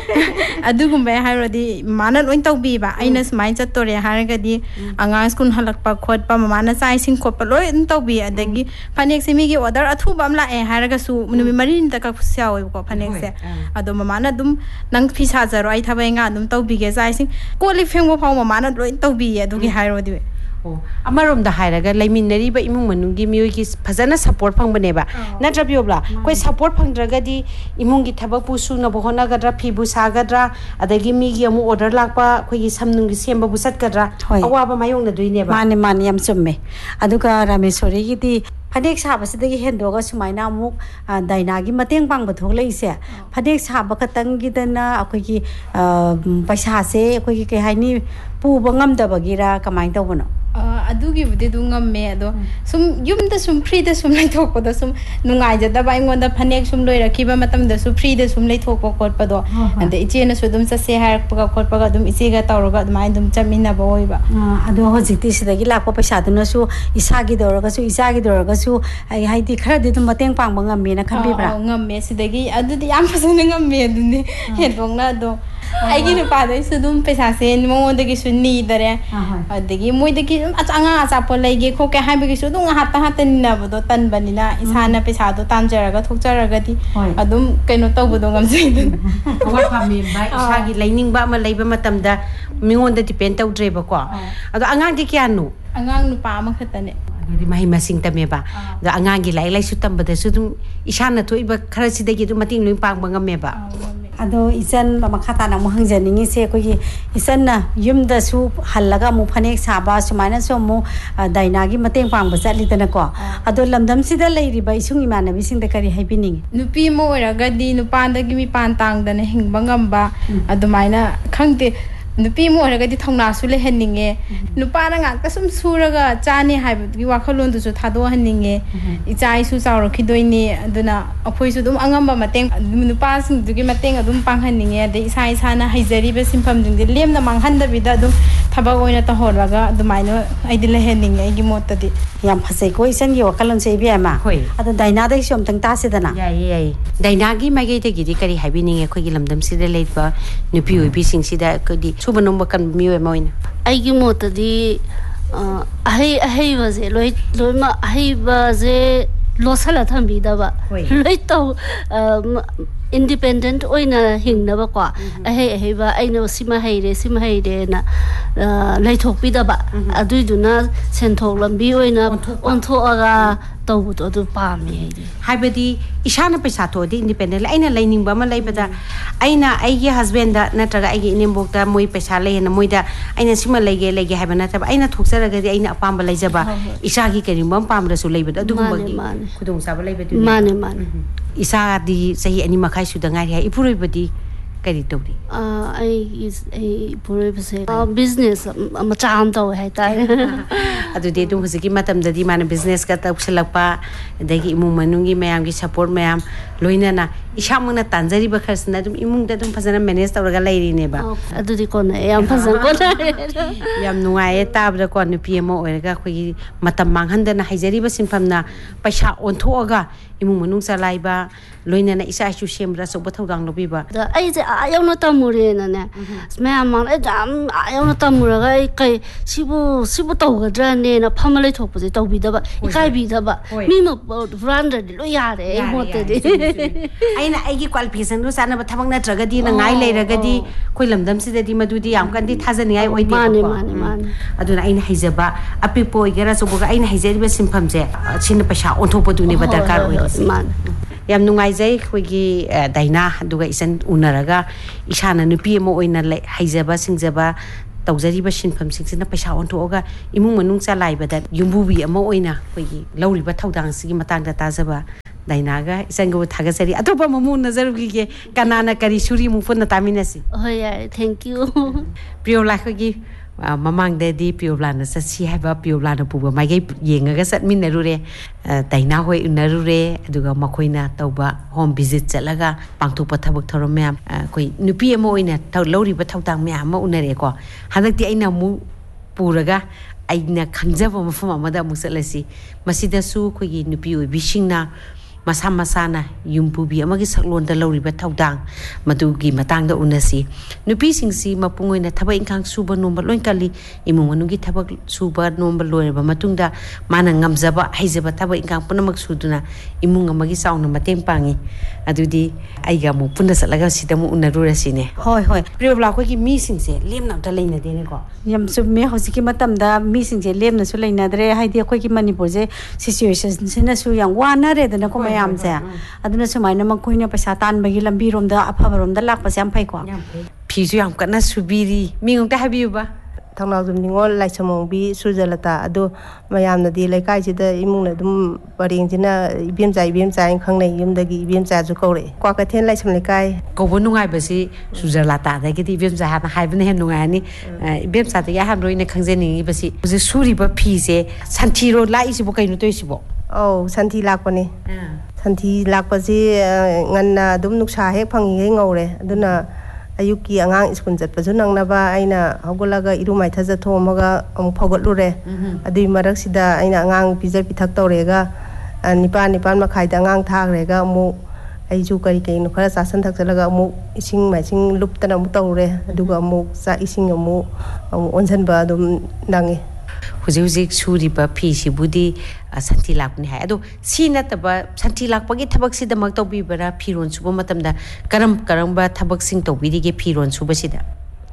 ꯑꯗꯨꯒꯨꯝꯕ ꯍꯥꯏꯔꯗꯤ ꯃꯥꯅ ꯂꯣꯏ ꯇꯧꯕꯤꯕ ꯑꯩꯅ ꯁꯨꯃꯥꯏꯅ ꯆꯠꯇꯣꯔꯦ ꯍꯥꯏꯔꯒꯗꯤ ꯑꯉꯥꯡ ꯁ꯭ꯀꯨꯜ ꯍꯜꯂꯛꯄ ꯈꯣꯠꯄ ꯃꯃꯥꯅ ꯆꯥꯛ ꯏꯁꯤꯡ ꯈꯣꯠꯄ ꯂꯣꯏ ꯑꯗꯨꯝ ꯇꯧꯕꯤ ꯑꯗꯒꯤ ꯐꯅꯦꯛꯁꯦ ꯃꯤꯒꯤ ꯑꯣꯔꯗꯔ ꯑꯊꯨꯕ ꯑꯃ ꯂꯥꯛꯑꯦ ꯍꯥꯏꯔꯒꯁꯨ ꯅꯨꯃꯤꯠ 4ꯅꯤꯗ ꯀꯛꯄꯁꯨ ꯌꯥꯎꯋꯦꯕꯀꯣ ꯐꯅꯦꯛꯁꯦ ꯑꯗꯣ ꯃꯃꯥꯅ ꯑꯗꯨꯝ ꯅꯪ ꯐꯤ ꯁꯥꯖꯔꯣ ꯑꯩ ꯊꯕꯛ ꯏꯪꯈꯥꯡ ꯑꯗꯨꯝ ꯇꯧꯕꯤꯒꯦ ꯆꯥꯛ ꯏꯁꯤꯡ ꯀꯣꯜ ꯂꯤꯛ ꯐꯦꯡꯕ ꯐꯥꯎ ꯃꯃꯥꯅ ꯂꯣꯏ ꯇꯧꯕꯤꯌꯦ ꯑꯗꯨꯒꯤ ꯍꯥꯏꯔꯣꯗꯤ ꯑꯃꯔꯣꯝꯗ ꯍꯥꯏꯔꯒ ꯂꯩꯃꯤꯟꯅꯔꯤꯕ ꯏꯃꯨꯡ ꯃꯅꯨꯡꯒꯤ ꯃꯤꯑꯣꯏꯒꯤ ꯐꯖꯅ ꯁꯄꯣꯔꯠ ꯐꯪꯕꯅꯦꯕ ꯅꯠꯇ꯭ꯔ ꯄꯤꯌꯣꯕꯂꯥ ꯑꯩꯈꯣꯏ ꯁꯄꯣꯔꯠ ꯐꯪꯗ꯭ꯔꯒꯗꯤ ꯏꯃꯨꯡꯒꯤ ꯊꯕꯛꯄꯨ ꯁꯨꯅꯕ ꯍꯣꯠꯅꯒꯗ꯭ꯔꯥ ꯐꯤꯕꯨ ꯁꯥꯒꯗ꯭ꯔꯥ ꯑꯗꯒꯤ ꯃꯤꯒꯤ ꯑꯃꯨꯛ ꯑꯣꯔꯗꯔ ꯂꯥꯛꯄ ꯑꯩꯈꯣꯏꯒꯤ ꯁꯝ ꯅꯨꯡꯒꯤ ꯁꯦꯝꯕꯕꯨ ꯆꯠꯀꯗ꯭ꯔꯥ ꯑꯋꯥꯕ ꯃꯥꯌꯣꯛꯅꯗꯣꯏꯅꯦꯕ ꯃꯥꯅꯦ ꯃꯥꯅꯦ ꯌꯥꯝ ꯆꯨꯝꯃꯦ ꯑꯗꯨꯒ ꯔꯥꯃꯦꯁꯣꯔꯤꯒꯤꯗꯤ ꯐꯅꯦꯛ ꯁꯥꯕꯁꯤꯗꯒꯤ ꯍꯦꯟꯗꯣꯛꯑꯒ ꯁꯨꯃꯥꯏꯅ ꯑꯃꯨꯛ ꯗꯥꯏꯅꯥꯒꯤ ꯃꯇꯦꯡ ꯄꯥꯡꯕ ꯊꯣꯛꯂꯛꯏꯁꯦ ꯐꯅꯦꯛ ꯁꯥꯕ ꯈꯛꯇꯪꯒꯤꯗꯅ ꯑꯩꯈꯣꯏꯒꯤ ꯄꯩꯁꯥꯁꯦ ꯑꯩꯈꯣꯏꯒꯤ ꯀꯩ ꯍꯥꯏꯅꯤ ꯄꯨꯕ ꯉꯝꯗꯕꯒꯤꯔ ꯀꯃꯥꯏꯅ ꯇꯧꯕꯅꯣ ꯑꯗꯨꯒꯤꯕꯨꯗꯤ ꯑꯗꯨꯝ ꯉꯝꯃꯦ ꯑꯗꯣ ꯁꯨꯝ ꯌꯨꯝꯗ ꯁꯨꯝ ꯐ꯭ꯔꯤꯗ ꯁꯨꯝ ꯂꯩꯊꯣꯛꯄꯗ ꯁꯨꯝ ꯅꯨꯡꯉꯥꯏꯖꯗꯕ ꯑꯩꯉꯣꯟꯗ ꯐꯅꯦꯛ ꯁꯨꯝ ꯂꯣꯏꯔꯛꯈꯤꯕ ꯃꯇꯝꯗꯁꯨ ꯐ꯭ꯔꯤꯗ ꯁꯨꯝ ꯂꯩꯊꯣꯛꯄ ꯈꯣꯠꯄꯗꯣ ꯑꯗ ꯏꯆꯦꯅꯁꯨ ꯑꯗꯨꯝ ꯆꯠꯁꯦ ꯍꯥꯏꯔꯛꯄꯒ ꯈꯣꯠꯄꯒ ꯑꯗꯨꯝ ꯏꯆꯦꯒ ꯇꯧꯔꯒ ꯑꯗꯨꯃꯥꯏꯅ ꯑꯗꯨꯝ ꯆꯠꯃꯤꯟꯅꯕ ꯑꯣꯏꯕ ꯑꯗꯣ ꯍꯧꯖꯤꯛꯇꯤ ꯁꯤꯗꯒꯤ ꯂꯥꯛꯄ ꯄꯩꯁꯥꯗꯨꯅꯁꯨ ꯏꯁꯥꯒꯤꯗ ꯑꯣꯏꯔꯒꯁꯨ ꯏꯆꯥꯒꯤꯗ ꯑꯣꯏꯔꯒꯁꯨ ꯍꯥꯏꯗꯤ ꯈꯔꯗꯤ ꯑꯗꯨꯝ ꯃꯇꯦꯡ ꯄꯥꯡꯕ ꯉꯝꯃꯦꯅ ꯈꯟꯕꯤꯕ꯭ꯔꯥ ꯉꯝꯃꯦ ꯁꯤꯗꯒꯤ ꯑꯗꯨꯗꯤ ꯌꯥꯝ ꯐꯖꯅ ꯉꯝꯃꯦ ꯑꯗꯨꯅꯦ ꯍꯦꯟꯗꯣꯛꯅ ꯑꯗꯣ ꯑꯩꯒꯤ ꯅꯨꯄꯥꯗꯩꯁꯨ ꯑꯗꯨꯝ ꯄꯩꯁꯥꯁꯦ ꯃꯉꯣꯟꯗꯒꯤꯁꯨ ꯅꯤꯗꯔꯦ ꯑꯗꯒꯤ ꯃꯣꯏꯗꯒꯤ ꯑꯗꯨꯝ ꯑꯉꯥꯡ ꯑꯆꯥꯄꯣꯠ ꯂꯩꯒꯦ ꯈꯣꯠꯀꯦ ꯍꯥꯏꯕꯒꯤꯁꯨ ꯑꯗꯨꯝ ꯉꯥꯏꯍꯥꯛꯇ ꯅꯤꯅꯕꯗꯣ ꯇꯟꯕꯅꯤꯅ ꯏꯁꯥꯅ ꯄꯩꯁꯥꯗꯣ ꯇꯥꯟꯖꯔꯒ ꯊꯣꯛꯆꯔꯒꯗꯤ ꯑꯗꯨꯝ ꯀꯩꯅꯣ ꯇꯧꯕꯗꯣ ꯉꯝꯖꯩꯗꯅ ꯑꯋꯥꯠꯄ ꯃꯦꯟꯕ ꯏꯁꯥꯒꯤ ꯂꯩꯅꯤꯡꯕ ꯑꯃ ꯂꯩꯕ ꯃꯇꯝꯗ ꯃꯤꯉꯣꯟꯗ ꯗꯤꯄꯦꯟ ꯇꯧꯗ꯭ꯔꯦꯕꯀꯣ ꯑꯗꯣ ꯑꯉꯥꯡꯗꯤ ꯀꯌꯥꯅꯣ ꯑꯉꯥꯡ ꯅꯨꯄꯥ ꯑꯃꯈꯛꯇꯅꯦ ꯑꯗꯨꯗꯤ ꯃꯍꯩ ꯃꯁꯤꯡ ꯇꯝꯃꯦꯕ ꯑꯗꯣ ꯑꯉꯥꯡꯒꯤ ꯂꯥꯏꯔꯤꯛ ꯂꯥꯏꯁꯨ ꯇꯝꯕꯗꯁꯨ ꯑꯗꯨꯝ ꯏꯁꯥꯅ ꯊꯣꯛꯏꯕ ꯈꯔꯁꯤꯗꯒꯤ ꯑꯗꯨꯝ ꯃꯇꯦꯡ ꯂꯣꯏ ꯄꯥꯡꯕ ꯉꯝꯃꯦꯕ ꯑꯗꯣ ꯏꯆꯟ ꯃꯈꯥ ꯇꯥꯅ ꯑꯃꯨꯛ ꯍꯪꯖꯅꯤꯡꯉꯤꯁꯦ ꯑꯩꯈꯣꯏꯒꯤ ꯏꯆꯟꯅ ꯌꯨꯝꯗꯁꯨ ꯍꯜꯂꯒ ꯑꯃꯨꯛ ꯐꯅꯦꯛ ꯁꯥꯕ ꯁꯨꯃꯥꯏꯅꯁꯨ ꯑꯃꯨꯛ ꯗꯥꯏꯅꯥꯒꯤ ꯃꯇꯦꯡ ꯄꯥꯡꯕ ꯆꯠꯂꯤꯗꯅꯀꯣ ꯑꯗꯣ ꯂꯝꯗꯝꯁꯤꯗ ꯂꯩꯔꯤꯕ ꯏꯁꯨꯡ ꯏꯃꯥꯟꯅꯕꯤꯁꯤꯡꯗ ꯀꯔꯤ ꯍꯥꯏꯕꯤꯅꯤꯡꯉꯤ ꯅꯨꯄꯤ ꯑꯃ ꯑꯣꯏꯔꯒꯗꯤ ꯅꯨꯄꯥꯗꯒꯤ ꯃꯤꯄꯥꯟ ꯇꯥꯡꯗꯅ ꯍꯤꯡꯕ ꯉꯝꯕ ꯑꯗꯨꯃꯥꯏꯅ ꯈꯪꯗꯦ ꯅꯨꯄꯤ ꯑꯃ ꯑꯣꯏꯔꯒꯗꯤ ꯊꯧꯅꯥꯁꯨ ꯂꯩꯍꯟꯅꯤꯡꯉꯦ ꯅꯨꯄꯥꯅ ꯉꯥꯛꯇ ꯁꯨꯝ ꯁꯨꯔꯒ ꯆꯥꯅꯤ ꯍꯥꯏꯕꯒꯤ ꯋꯥꯈꯜꯂꯣꯟꯗꯨꯁꯨ ꯊꯥꯗꯣꯛꯍꯟꯅꯤꯡꯉꯦ ꯏꯆꯥ ꯏꯁꯨ ꯆꯥꯎꯔꯛꯈꯤꯗꯣꯏꯅꯤ ꯑꯗꯨꯅ ꯑꯩꯈꯣꯏꯁꯨ ꯑꯗꯨꯝ ꯑꯉꯝꯕ ꯃꯇꯦꯡ ꯅꯨꯄꯥꯁꯤꯡꯗꯨꯒꯤ ꯃꯇꯦꯡ ꯑꯗꯨꯝ ꯄꯥꯡꯍꯟꯅꯤꯡꯉꯦ ꯑꯗꯩ ꯏꯁꯥꯅ ꯍꯩꯖꯔꯤꯕ ꯁꯤꯟꯐꯝꯁꯤꯡꯁꯦ ꯂꯦꯝꯅ ꯃꯥꯡꯍꯟꯗꯕꯤꯗ ꯑꯗꯨꯝ ꯊꯕꯛ ꯑꯣꯏꯅ ꯇꯧꯍꯧꯔꯒ ꯑꯗꯨꯃꯥꯏꯅ ꯑꯩꯗꯤ ꯂꯩꯍꯟꯅꯤꯡꯉꯦ ꯑꯩꯒꯤ ꯃꯣꯠꯇꯗꯤ ꯌꯥꯝ ꯐꯖꯩꯀꯣ ꯏꯆꯟꯒꯤ ꯋꯥꯈꯜꯂꯣꯟꯁꯦ ꯏꯕꯦꯝꯃ ꯑꯗꯣ ꯗꯥꯏꯅꯥꯗꯒꯤꯁꯨ ꯑꯝꯇꯪ ꯇꯥꯁꯤꯗꯅ ꯌꯥꯏꯌꯦ ꯗꯥꯏꯅꯥꯒꯤ ꯃꯥꯏꯀꯩꯗꯒꯤꯗꯤ ꯀꯔꯤ ꯍꯥꯏꯕꯤꯅꯤꯡꯉꯦ ꯑꯩꯈꯣꯏꯒꯤ ꯂꯝꯗꯝꯁꯤꯗ ꯂꯩꯕ ꯅꯨꯄꯤ ꯑꯣꯏꯕꯤꯁꯤꯡꯁꯤꯗ ꯑꯩꯈꯣꯏꯗꯤ ꯁꯨꯕ ꯅꯣꯝꯕ ꯀꯟꯕ ꯃꯤꯑꯣꯏ ꯑꯃ ꯑꯣꯏꯅ ꯑꯩꯒꯤ ꯃꯣꯠꯇꯗꯤ ꯑꯍꯩꯕꯁꯦ ꯂꯣꯏꯅꯃꯛ ꯑꯍꯩꯕꯁꯦ ꯂꯣꯠꯁꯜꯂ ꯊꯝꯕꯤꯗꯕ ꯂꯣꯏ ꯇꯧ independent oina hingnaba kwa aheiba aina sima heirena leithokpidaba aduiduna senthok lambi oina onthoaga tawbudo adu pami haibadi ishana paisa thodi independent aina lainingba ma laibada aina aigi husband da natraga aigi inimbokta moi paisa leena moida aina sima lege haiba nataba aina thoksaragadi aina apamba leijaba isagi kerimba pamrasu leibada adugumagi khudong saba leibadu mane isa di sahi ani makhai suda ngari hai ipuroi badi kari tawri ai puroi base business macha am taw hai ta adu de dum huziki matam dadi mana business ka tawsilakpa dagi imung manungi mayam gi support mayam loinana ishamuna tanjari ba kharsna dum imung da dum phajana manage tawraga lairi ne ba adu di kona yam phajana kona yam nuai tabra ko nupi mo oiraga khoi matam manghandana haijari ba sinpamna paisa onthoaga imung manung salaiba loinana isa chu semra so bathau dang lobiba ai je 아영노 따무리에는 스매암만 애잠 아영노 따무라가 이까이 시부 떠오가드라네나 파말레 톡부지 떠비다바 이까이비다바 미모 브란드디 로야래 이모테디 아이나 아이기 퀄리피케이션로 사나바 타박 나트라가디 나 ngai leiragadi khoi lamdam sidadi madudi yam kandi thajani ai oide mane aduna aina haijaba apipo igera soboga aina haijariba simpamje china paisa onthopaduni ba darkar oirisi yam nungai jai khoigi daina duga isan unaraga isana nupi amo oina haijaba singjaba tawjariba sinpham singsina paisa onthoga imung manung cha laibada yumbubi amo oina khoigi lauriba thaudang sigi matangda tajaba dainaga isango thagasari atopa mamu nazarugi ge kanana kari suri mufuna taminasi oh yeah thank you Piola khogi mamang de di Piola na sasi haba Piola na puba mai ge yengaga satminarure daina hoi unarure aduga makoina tauba home visit chalaga pangthopa thabak thorom myam koi nupi amo oina thaw lori ba thawtang myam ma unare ko hadakti aina mu puraga aina khangjaba mafam amada musalasi masida su khogi nupi oi bisingna masa masana yumpubi amagi saklonda lauriba thaudang madugi matangda unasi nupi singsi mapungoina thaba ingkhang suba nomba loin kali imung manugi thaba suba nomba loireba matungda mana ngamjaba haijaba thaba ingkhang punamak suduna imung amagi sauna mateng pangi adudi aiga mu punna salaga sidamu unarurasine hoi priyobla ko ki mi singse lemna ta leina dene ko yam summe hosiki matamda mi singse lemna su leina dre haidi ko ki manipur je situation sina su yang wana re dana ko mayamse aduna sumaina makoina paisa tan bagi lambi romda aphabarom da lak pasam phai ko phisu yam kana subiri mingong ta habiuba thangnaw dum ningol laisamongbi sujalata adu mayamna di laikai sida imungna dum paring jina ibem jai khangnai yumdagi ibem cha ju kore kwa ka then laisam laikai ko bonungai basi sujalata da gi ibem ja ha haibne hen nungai ni ibem sa ya han roine khangjeni basi basi suri ba phi se santhiro lai sibo kainu toisibo oh santhi lakpani santhi lakpasi nganna dum nuksa hek phangi he ngore aduna ayuki angang school jatpasu nangnaba aina hogolaga irumai thaja thomaga phogotlure adui marak sida aina angang pizar pithak tawrega nipan makhai da angang thagrega mu aiju kari kein khara sasan thak chalaga mu ising maising luptana mu tawre aduga mu sa ising mu onsan ba dum nangi huzik suri ba phi sibudi santi lakni hai ado sina taba santi lakpagi thabak sida mak tobi bara phiron suba matamda karam ba thabak sing tobi dige phiron suba sida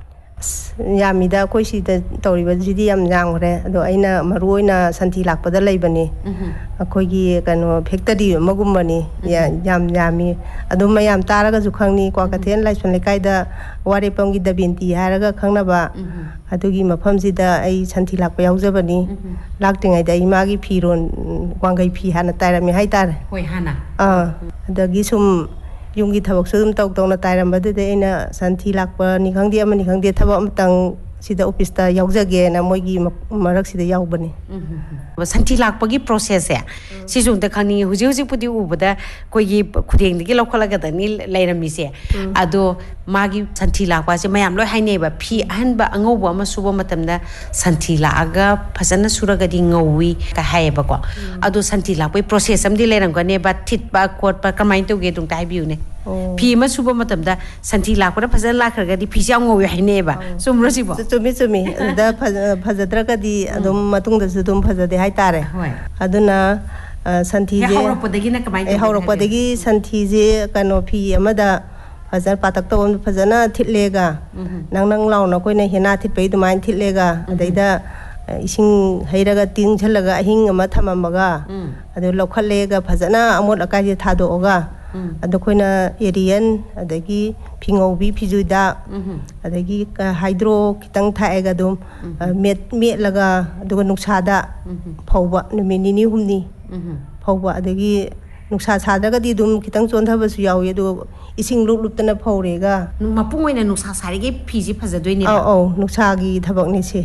yamida koi sida tawriba jidi yam jangre ado aina maruoina santi lakpada leibani akoigi kano factory magumbani yam yami ado mayam taraga ju khangni kwa kathen laison lekaida ware pamgi dabinti haraga khangnaba adugi mafam sida ai santi lakpa yaujabani laktingai da imagi phiron wangai phi hana tairami haitare hoi hana adagi sum yungi thabak sum tawna tairambade de ina santi lakpa ni khangdi amani khangde thabak amtang sida office ta yaujage na moigi marak sida yaubani santi lakpagi process ya sisung ta khani huji pudi ubada koigi khudeng digi lokhalaga dani lairami se ado magi santi lakpa se mayam loi haine ba phi ahanba angoba ma suba matamda santi laga phasana suraga di ngowi ka haiba ko ado santi lakpai process amdi leirang ko ne ba thit ba kot pa kamain to ge tung tai biu ne phi ma suba matamda santi lakpa phasana lakhraga di phi sia ngowi haine ba sumro sibo chumi da phajadraga di adum matung da dum phajade haitare aduna santhi je hauropodagi na kamai hauropodagi santhi je kano phi amada hajar patak to phajana thitlega nang launa koina hena thitpai dumai thitlega adaida ising hairaga ting chalaga ahing ama thamamaga adu lokhallega phajana amot akai thado oga ado koina erian adagi phingobi phijuida adagi hydro kitang thaega dum met laga aduga nuksada phauba numini humni phauba adagi nuksa sadaga di dum kitang chonthabasu yawi adu ising luptana phaurega mapungoina nuksa sarige phiji phajadoi ne nuksa gi thabak ni se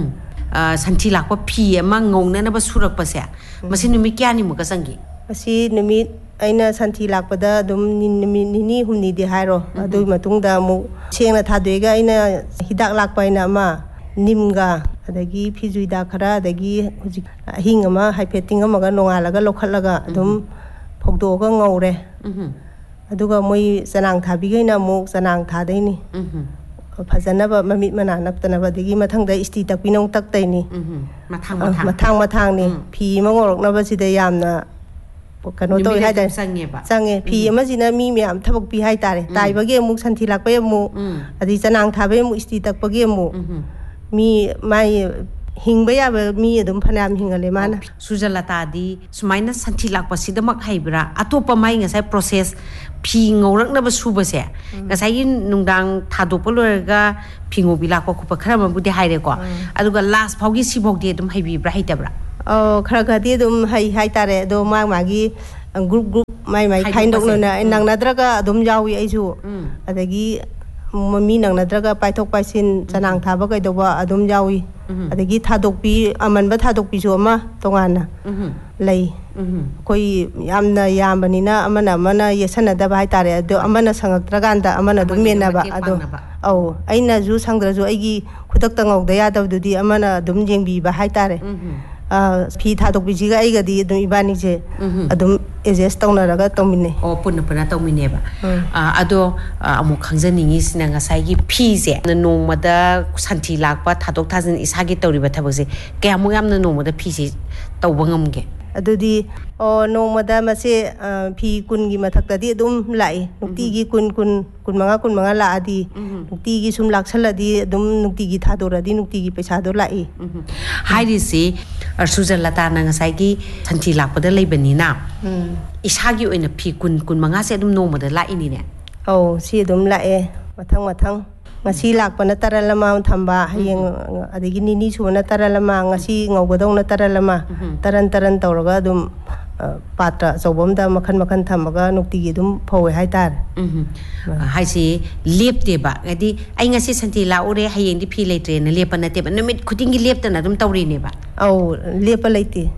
santi lakpa phi ama ngongna na ba surak pa se masi numi kya ni muka sangi masi numi aina santi lakpada dum nini humni di hairo adu matungda mu sengna thadoiga aina hidak lakpa ina ma nimga adagi phijuida khara adagi hingama haifeting amaga nongalaga lokhalaga dum phogdoga ngore aduga moi sanang thabigena muk sanang thadaini fazanaba mamit mana naptanaba digi mathangda isti takpinong taktaini mathang ni phi mangoroknaba sida yamna kano to hai da sange phi amajina mi myam thabak pi hai tare taibage muk santhi lakpa mu adi sanang thabe mu isti takpage mu mi mai hingba yaba mi adum phanam hingale mana Sujalata di sumaina santhi lakpa sidamak haibra atopa mai ngasai process phi ngauraknaba subase ngasai nungdang thadoppa loraga phi ngobi lakpa khupa khara mabudi haire ko aduga last phaugi sibogdi adum haibibra haitabra khara khati dum hai tare do magi group mai khaindok na nang nadraga dum yawi aisu adagi mi nang nadraga paithok paisin sanang thaba kai doba adum yawi adagi thadokpi amanba thadokpi su ama tongana lei koi yamna yambanina amana yesanadaba hai tare do amana sangaktraganda amana dum menaba ado au aina ju sangdra ju aigi khudak tangau da yadabdudi amana dum jengbi ba hai tare phi thadok bijiga aigadi dum ibani je adum adjust taunaraga taumine punna taumine ba ado amu khangjaningi sina ngasai gi phi je nomada santhi lakpa thadok thajin isagi tawriba thabakse kyamu yamna nomada phi se tawba ngamge adudi nomada mase phi kun gi mathakta di dum lai nukti gi kun manga la adi nukti gi sum laksaladi dum nukti gi thadora di nukti gi paisa do lai hairi se Sujalata na ngasai gi santhi lakpada leibanina isagi oina phi kun manga se dum nomada la ini ne si dum la e mathang ngasi lakpana taralama thamba hayeng adigi nini suna taralama ngasi ngaugadong na taralama taran tawraga dum patra sobomda makhan thamaga nukti gi dum phowe hai tar haisi lepte ba gadi ai ngasi santhi la ore hayeng di phi leitre na lepana te numit khutingi leptana dum tawri ne ba lepa leite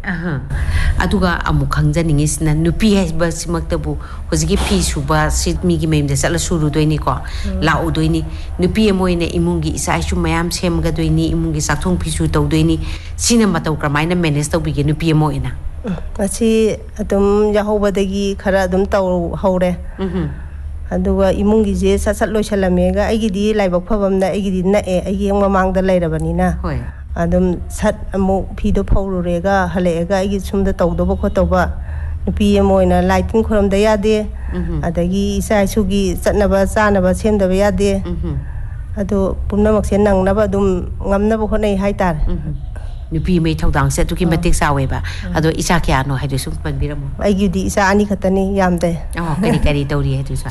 aduga amu khangjaningi sina nupi haisba simaktabu hojigi phi suba sit mi gi memde sala suru doini ko la udoini nupi moine imungi isa isu mayam semga doini imungi sathong phi su tawdoini sina mataw kramaina manage tawbige nupi moina asi adum yahobadagi khara adum taw hore aduga imungi je sasat loisalamega aigidi laibak phabamna aigidi na aigi mamangda leirabanina hoi adum sat amu phido phawrurega haleega aigi sumda tawdoba khotoba nupi moina lighting khoramda yade adagi isa sugi satnaba chanaba semdaba yade ado pumnamak se nangnaba dum ngamnaba khonai haitar nupi mai thaudang se tuki matik sawe ba ado isa kya no haidu sum panbiramo aigidi isa ani khatani yamde kari tawri haidu sa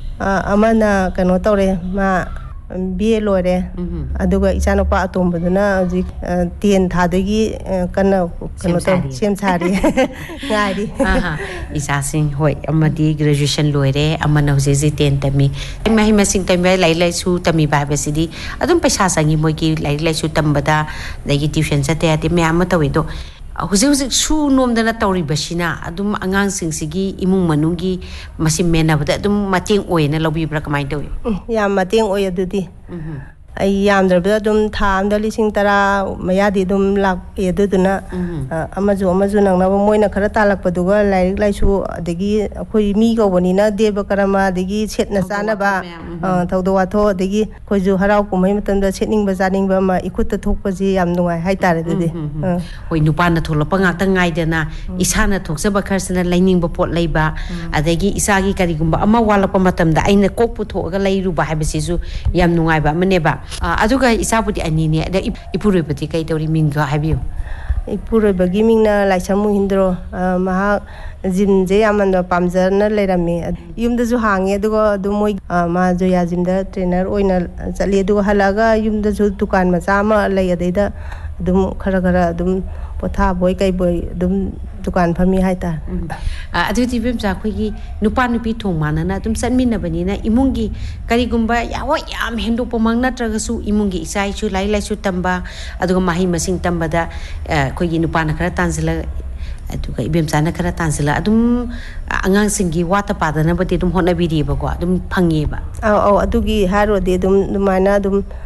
amana kano tawre ma BA lore aduga isano pa atombaduna ji 10 thadagi kana kano to sem sari ngari isa sing hoi amadi graduation lore amana hoje 10 tami mahi masing tami lai su tami ba besidi adum paisa sangi mogi lai su tambada dagi tuition sate ati me ama tawido hoje su nomdana tawri basina adum angang sing sigi imung manungi masim mena bada adum mateng oina lobi bra kamai tawi ya mateng oy adudi ai yamdra dum thamda lising tara mayadi dum lak eduduna amaju nangna moina khara talak paduga laik laisu adegi khoi mi go bonina deba karama adegi setna sana ba thaudo watho adegi khoju harau kumai matanda setning ba janing ba ma ikutta thokpa ji yam nungai hai tare dudi hoi nupana tholopa ngakta ngai dena isana thoksaba kharsana laining ba pot leiba adegi isagi karigumba ama walapa matamda aina kokpu thoga leiruba haibasisu yam nungai ba maneba aduga isabudi anini da ipurubati kai tawri minga habiyo ipurubagi mingna laisamu hindro maha jimje amanda pamjana leirami yumda ju hange aduga dumoi ma joya jimda trainer oina chali aduga halaga yumda ju dukan macha ma lei adeida dum khara dum potha boy kai boy dum dukan phami haita adu tibim ja khogi nupa nupi thong manana dum sanmina banina imungi karigumba yawa yam hendo pomang natraga su imungi isai chu lai su tamba aduga mahi masing tambada khogi nupa na khara tanzila aduga ibem sana khara tanzila adum angang singi wata padana bati dum hona bidi ba ko dum phangi ba adugi haro de dum mana dum